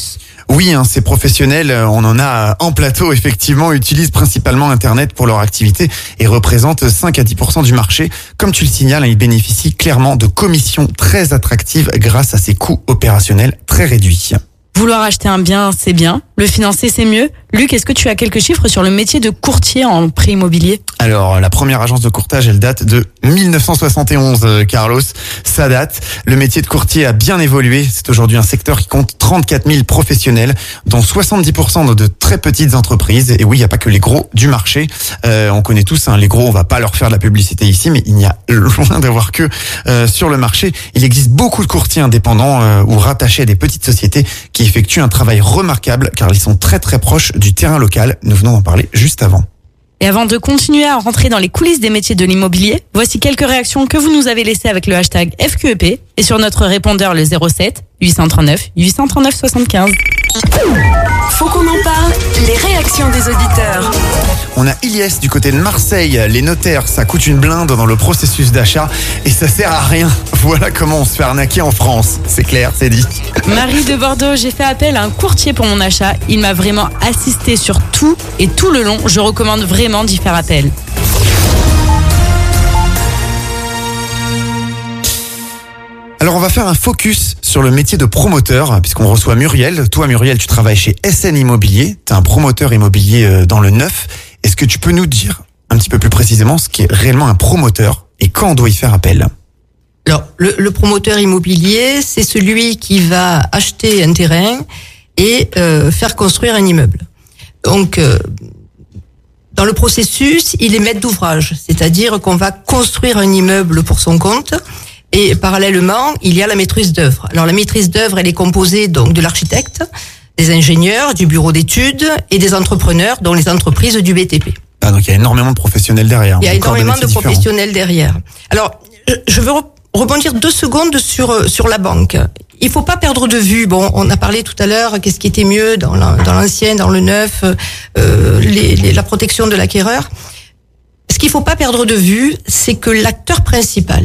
Oui, hein, ces professionnels, on en a en plateau, effectivement, utilisent principalement Internet pour leur activité et représentent cinq à dix pour cent du marché. Comme tu le signales, ils bénéficient clairement de commissions très attractives grâce à ces coûts opérationnels très réduits. Vouloir acheter un bien, c'est bien. Le financer, c'est mieux. Luc, est-ce que tu as quelques chiffres sur le métier de courtier en prêt immobilier ? Alors, la première agence de courtage, elle date de dix-neuf cent soixante et onze, euh, Carlos. Ça date. Le métier de courtier a bien évolué. C'est aujourd'hui un secteur qui compte trente-quatre mille professionnels, dont soixante-dix pour cent de très petites entreprises. Et oui, il n'y a pas que les gros du marché. Euh, on connaît tous, hein, les gros, on va pas leur faire de la publicité ici, mais il n'y a loin d'avoir que euh, sur le marché. Il existe beaucoup de courtiers indépendants euh, ou rattachés à des petites sociétés qui effectuent un travail remarquable car ils sont très très proches du terrain local. Nous venons d'en parler juste avant. Et avant de continuer à rentrer dans les coulisses des métiers de l'immobilier, voici quelques réactions que vous nous avez laissées avec le hashtag F Q E P et sur notre répondeur le zéro sept huit cent trente-neuf huit cent trente-neuf soixante-quinze. Faut qu'on en parle, les réactions des auditeurs. On a Ilyes du côté de Marseille. Les notaires, ça coûte une blinde dans le processus d'achat et ça sert à rien. Voilà comment on se fait arnaquer en France. C'est clair, c'est dit. Marie de Bordeaux, j'ai fait appel à un courtier pour mon achat. Il m'a vraiment assisté sur tout et tout le long. Je recommande vraiment d'y faire appel. Alors on va faire un focus sur le métier de promoteur, puisqu'on reçoit Muriel. Toi Muriel, tu travailles chez S N Immobilier, tu es un promoteur immobilier dans le neuf. Est-ce que tu peux nous dire un petit peu plus précisément ce qu'est réellement un promoteur et quand on doit y faire appel ? Alors, le, le promoteur immobilier, c'est celui qui va acheter un terrain et euh, faire construire un immeuble. Donc, euh, dans le processus, il est maître d'ouvrage, c'est-à-dire qu'on va construire un immeuble pour son compte. Et parallèlement, il y a la maîtrise d'œuvre. Alors la maîtrise d'œuvre, elle est composée donc de l'architecte, des ingénieurs, du bureau d'études et des entrepreneurs, dont les entreprises du B T P. Ah donc il y a énormément de professionnels derrière. Il y a énormément de, de différents. professionnels derrière. Alors je veux rebondir deux secondes sur sur la banque. Il faut pas perdre de vue. Bon, on a parlé tout à l'heure qu'est-ce qui était mieux dans l'ancien, dans le neuf, euh, les, les, la protection de l'acquéreur. Ce qu'il faut pas perdre de vue, c'est que l'acteur principal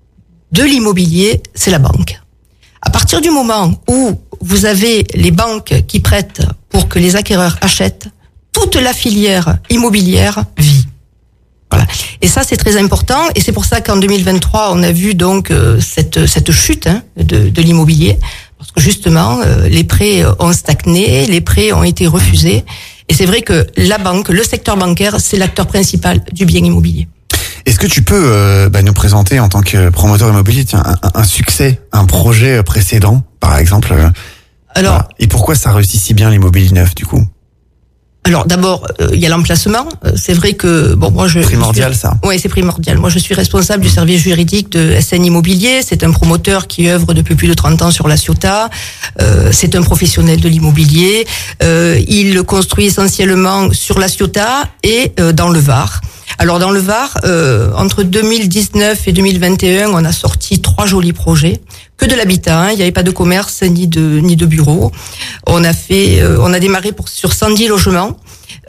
de l'immobilier, c'est la banque. À partir du moment où vous avez les banques qui prêtent pour que les acquéreurs achètent, toute la filière immobilière vit. Voilà. Et ça, c'est très important. Et c'est pour ça qu'en deux mille vingt-trois, on a vu donc euh, cette cette chute hein, de, de l'immobilier, parce que justement, euh, les prêts ont stagné, les prêts ont été refusés. Et c'est vrai que la banque, le secteur bancaire, c'est l'acteur principal du bien immobilier. Est-ce que tu peux euh, bah, nous présenter en tant que promoteur immobilier tiens, un, un succès, un projet précédent, par exemple euh, Alors, voilà. Et pourquoi ça réussit si bien l'immobilier neuf, du coup ? Alors d'abord, il euh, y a l'emplacement. Euh, c'est vrai que bon, moi je primordial je suis, ça. Oui, c'est primordial. Moi, je suis responsable du service juridique de S N Immobilier. C'est un promoteur qui œuvre depuis plus de trente ans sur la Ciotat. Euh, c'est un professionnel de l'immobilier. Euh, il construit essentiellement sur la Ciotat et euh, dans le Var. Alors dans le Var, euh, entre deux mille dix-neuf et deux mille vingt et un, on a sorti trois jolis projets, que de l'habitat. Hein. Il n'y avait pas de commerce ni de ni de bureau. On a fait, euh, on a démarré pour sur cent dix logements.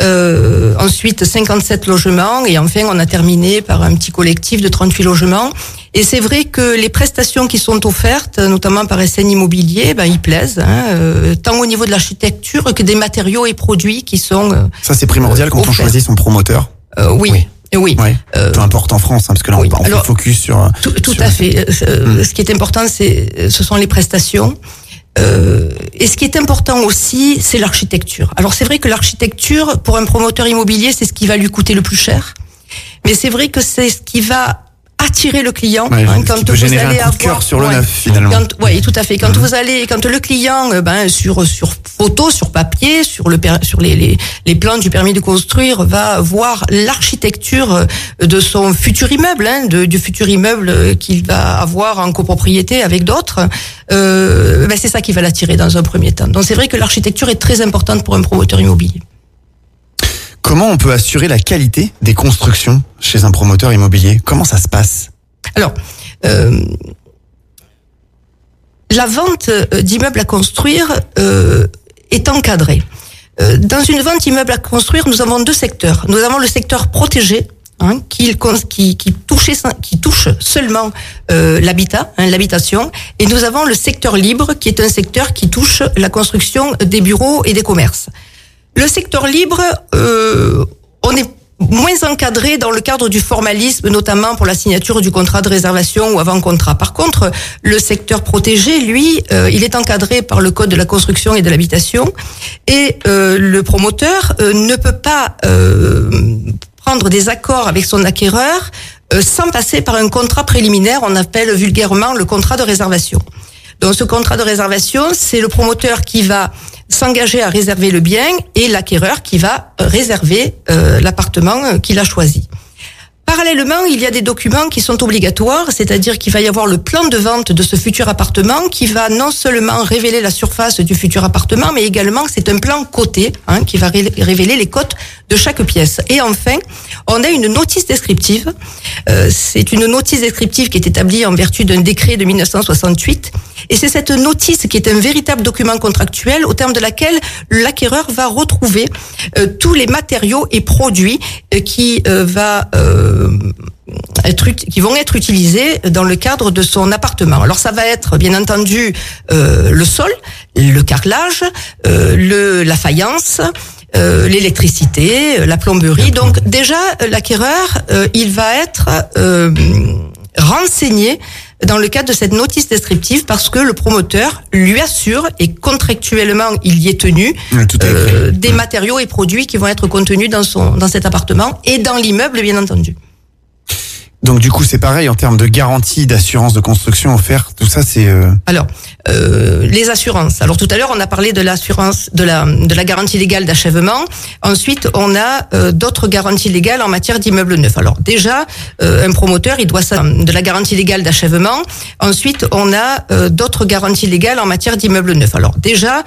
Euh, ensuite cinquante-sept logements et enfin on a terminé par un petit collectif de trente-huit logements. Et c'est vrai que les prestations qui sont offertes, notamment par S N Immobilier, ben ils plaisent, hein, euh, tant au niveau de l'architecture que des matériaux et produits qui sont. Euh, Ça c'est primordial quand offerts. on choisit son promoteur. Euh, oui. oui. Oui, ouais. euh, peu importe en France, hein, parce que là oui. on, on Alors, fait focus sur. Tout, tout sur... à fait. Euh, mmh. Ce qui est important, c'est, ce sont les prestations. Euh, et ce qui est important aussi, c'est l'architecture. Alors c'est vrai que l'architecture, pour un promoteur immobilier, c'est ce qui va lui coûter le plus cher. Mais c'est vrai que c'est ce qui va attirer le client ouais, hein, quand vous allez générer un coup avoir de cœur sur le ouais, neuf finalement. Quand, ouais, tout à fait. Quand mmh. vous allez, quand le client, ben sur sur photo, sur papier, sur le sur les les les plans du permis de construire, va voir l'architecture de son futur immeuble, hein, de, du futur immeuble qu'il va avoir en copropriété avec d'autres. Euh, ben c'est ça qui va l'attirer dans un premier temps. Donc c'est vrai que l'architecture est très importante pour un promoteur immobilier. Comment on peut assurer la qualité des constructions chez un promoteur immobilier ? Comment ça se passe ? Alors, euh, la vente d'immeubles à construire euh, est encadrée. Euh, dans une vente d'immeubles à construire, nous avons deux secteurs. Nous avons le secteur protégé, hein, qui, qui, qui, touche, qui touche seulement euh, l'habitat, hein, l'habitation. Et nous avons le secteur libre, qui est un secteur qui touche la construction des bureaux et des commerces. Le secteur libre, euh, on est moins encadré dans le cadre du formalisme, notamment pour la signature du contrat de réservation ou avant-contrat. Par contre, le secteur protégé, lui, euh, il est encadré par le Code de la construction et de l'habitation, et euh, le promoteur euh, ne peut pas euh, prendre des accords avec son acquéreur euh, sans passer par un contrat préliminaire, on appelle vulgairement le contrat de réservation. Donc ce contrat de réservation, c'est le promoteur qui va s'engager à réserver le bien et l'acquéreur qui va réserver euh, l'appartement qu'il a choisi. Parallèlement, il y a des documents qui sont obligatoires, c'est-à-dire qu'il va y avoir le plan de vente de ce futur appartement qui va non seulement révéler la surface du futur appartement, mais également c'est un plan coté, hein, qui va ré- révéler les cotes de chaque pièce. Et enfin, on a une notice descriptive. Euh, c'est une notice descriptive qui est établie en vertu d'un décret de mille neuf cent soixante-huit. Et c'est cette notice qui est un véritable document contractuel au terme de laquelle l'acquéreur va retrouver euh, tous les matériaux et produits euh, qui euh, va euh, être qui vont être utilisés dans le cadre de son appartement. Alors ça va être bien entendu euh, le sol, le carrelage, euh, le la faïence, euh, l'électricité, la plomberie. Donc déjà l'acquéreur euh, il va être euh, renseigné dans le cadre de cette notice descriptive parce que le promoteur lui assure, et contractuellement il y est tenu, oui, tout à fait. euh, des matériaux et produits qui vont être contenus dans son dans cet appartement et dans l'immeuble bien entendu. Donc du coup c'est pareil en termes de garantie, d'assurance de construction offerte, tout ça c'est... Euh... Alors euh, les assurances. Alors tout à l'heure on a parlé de l'assurance, de la de la garantie légale d'achèvement. Ensuite on a euh, d'autres garanties légales en matière d'immeuble neuf. Alors déjà euh, un promoteur il doit ça de la garantie légale d'achèvement. Ensuite on a euh, d'autres garanties légales en matière d'immeuble neuf. Alors déjà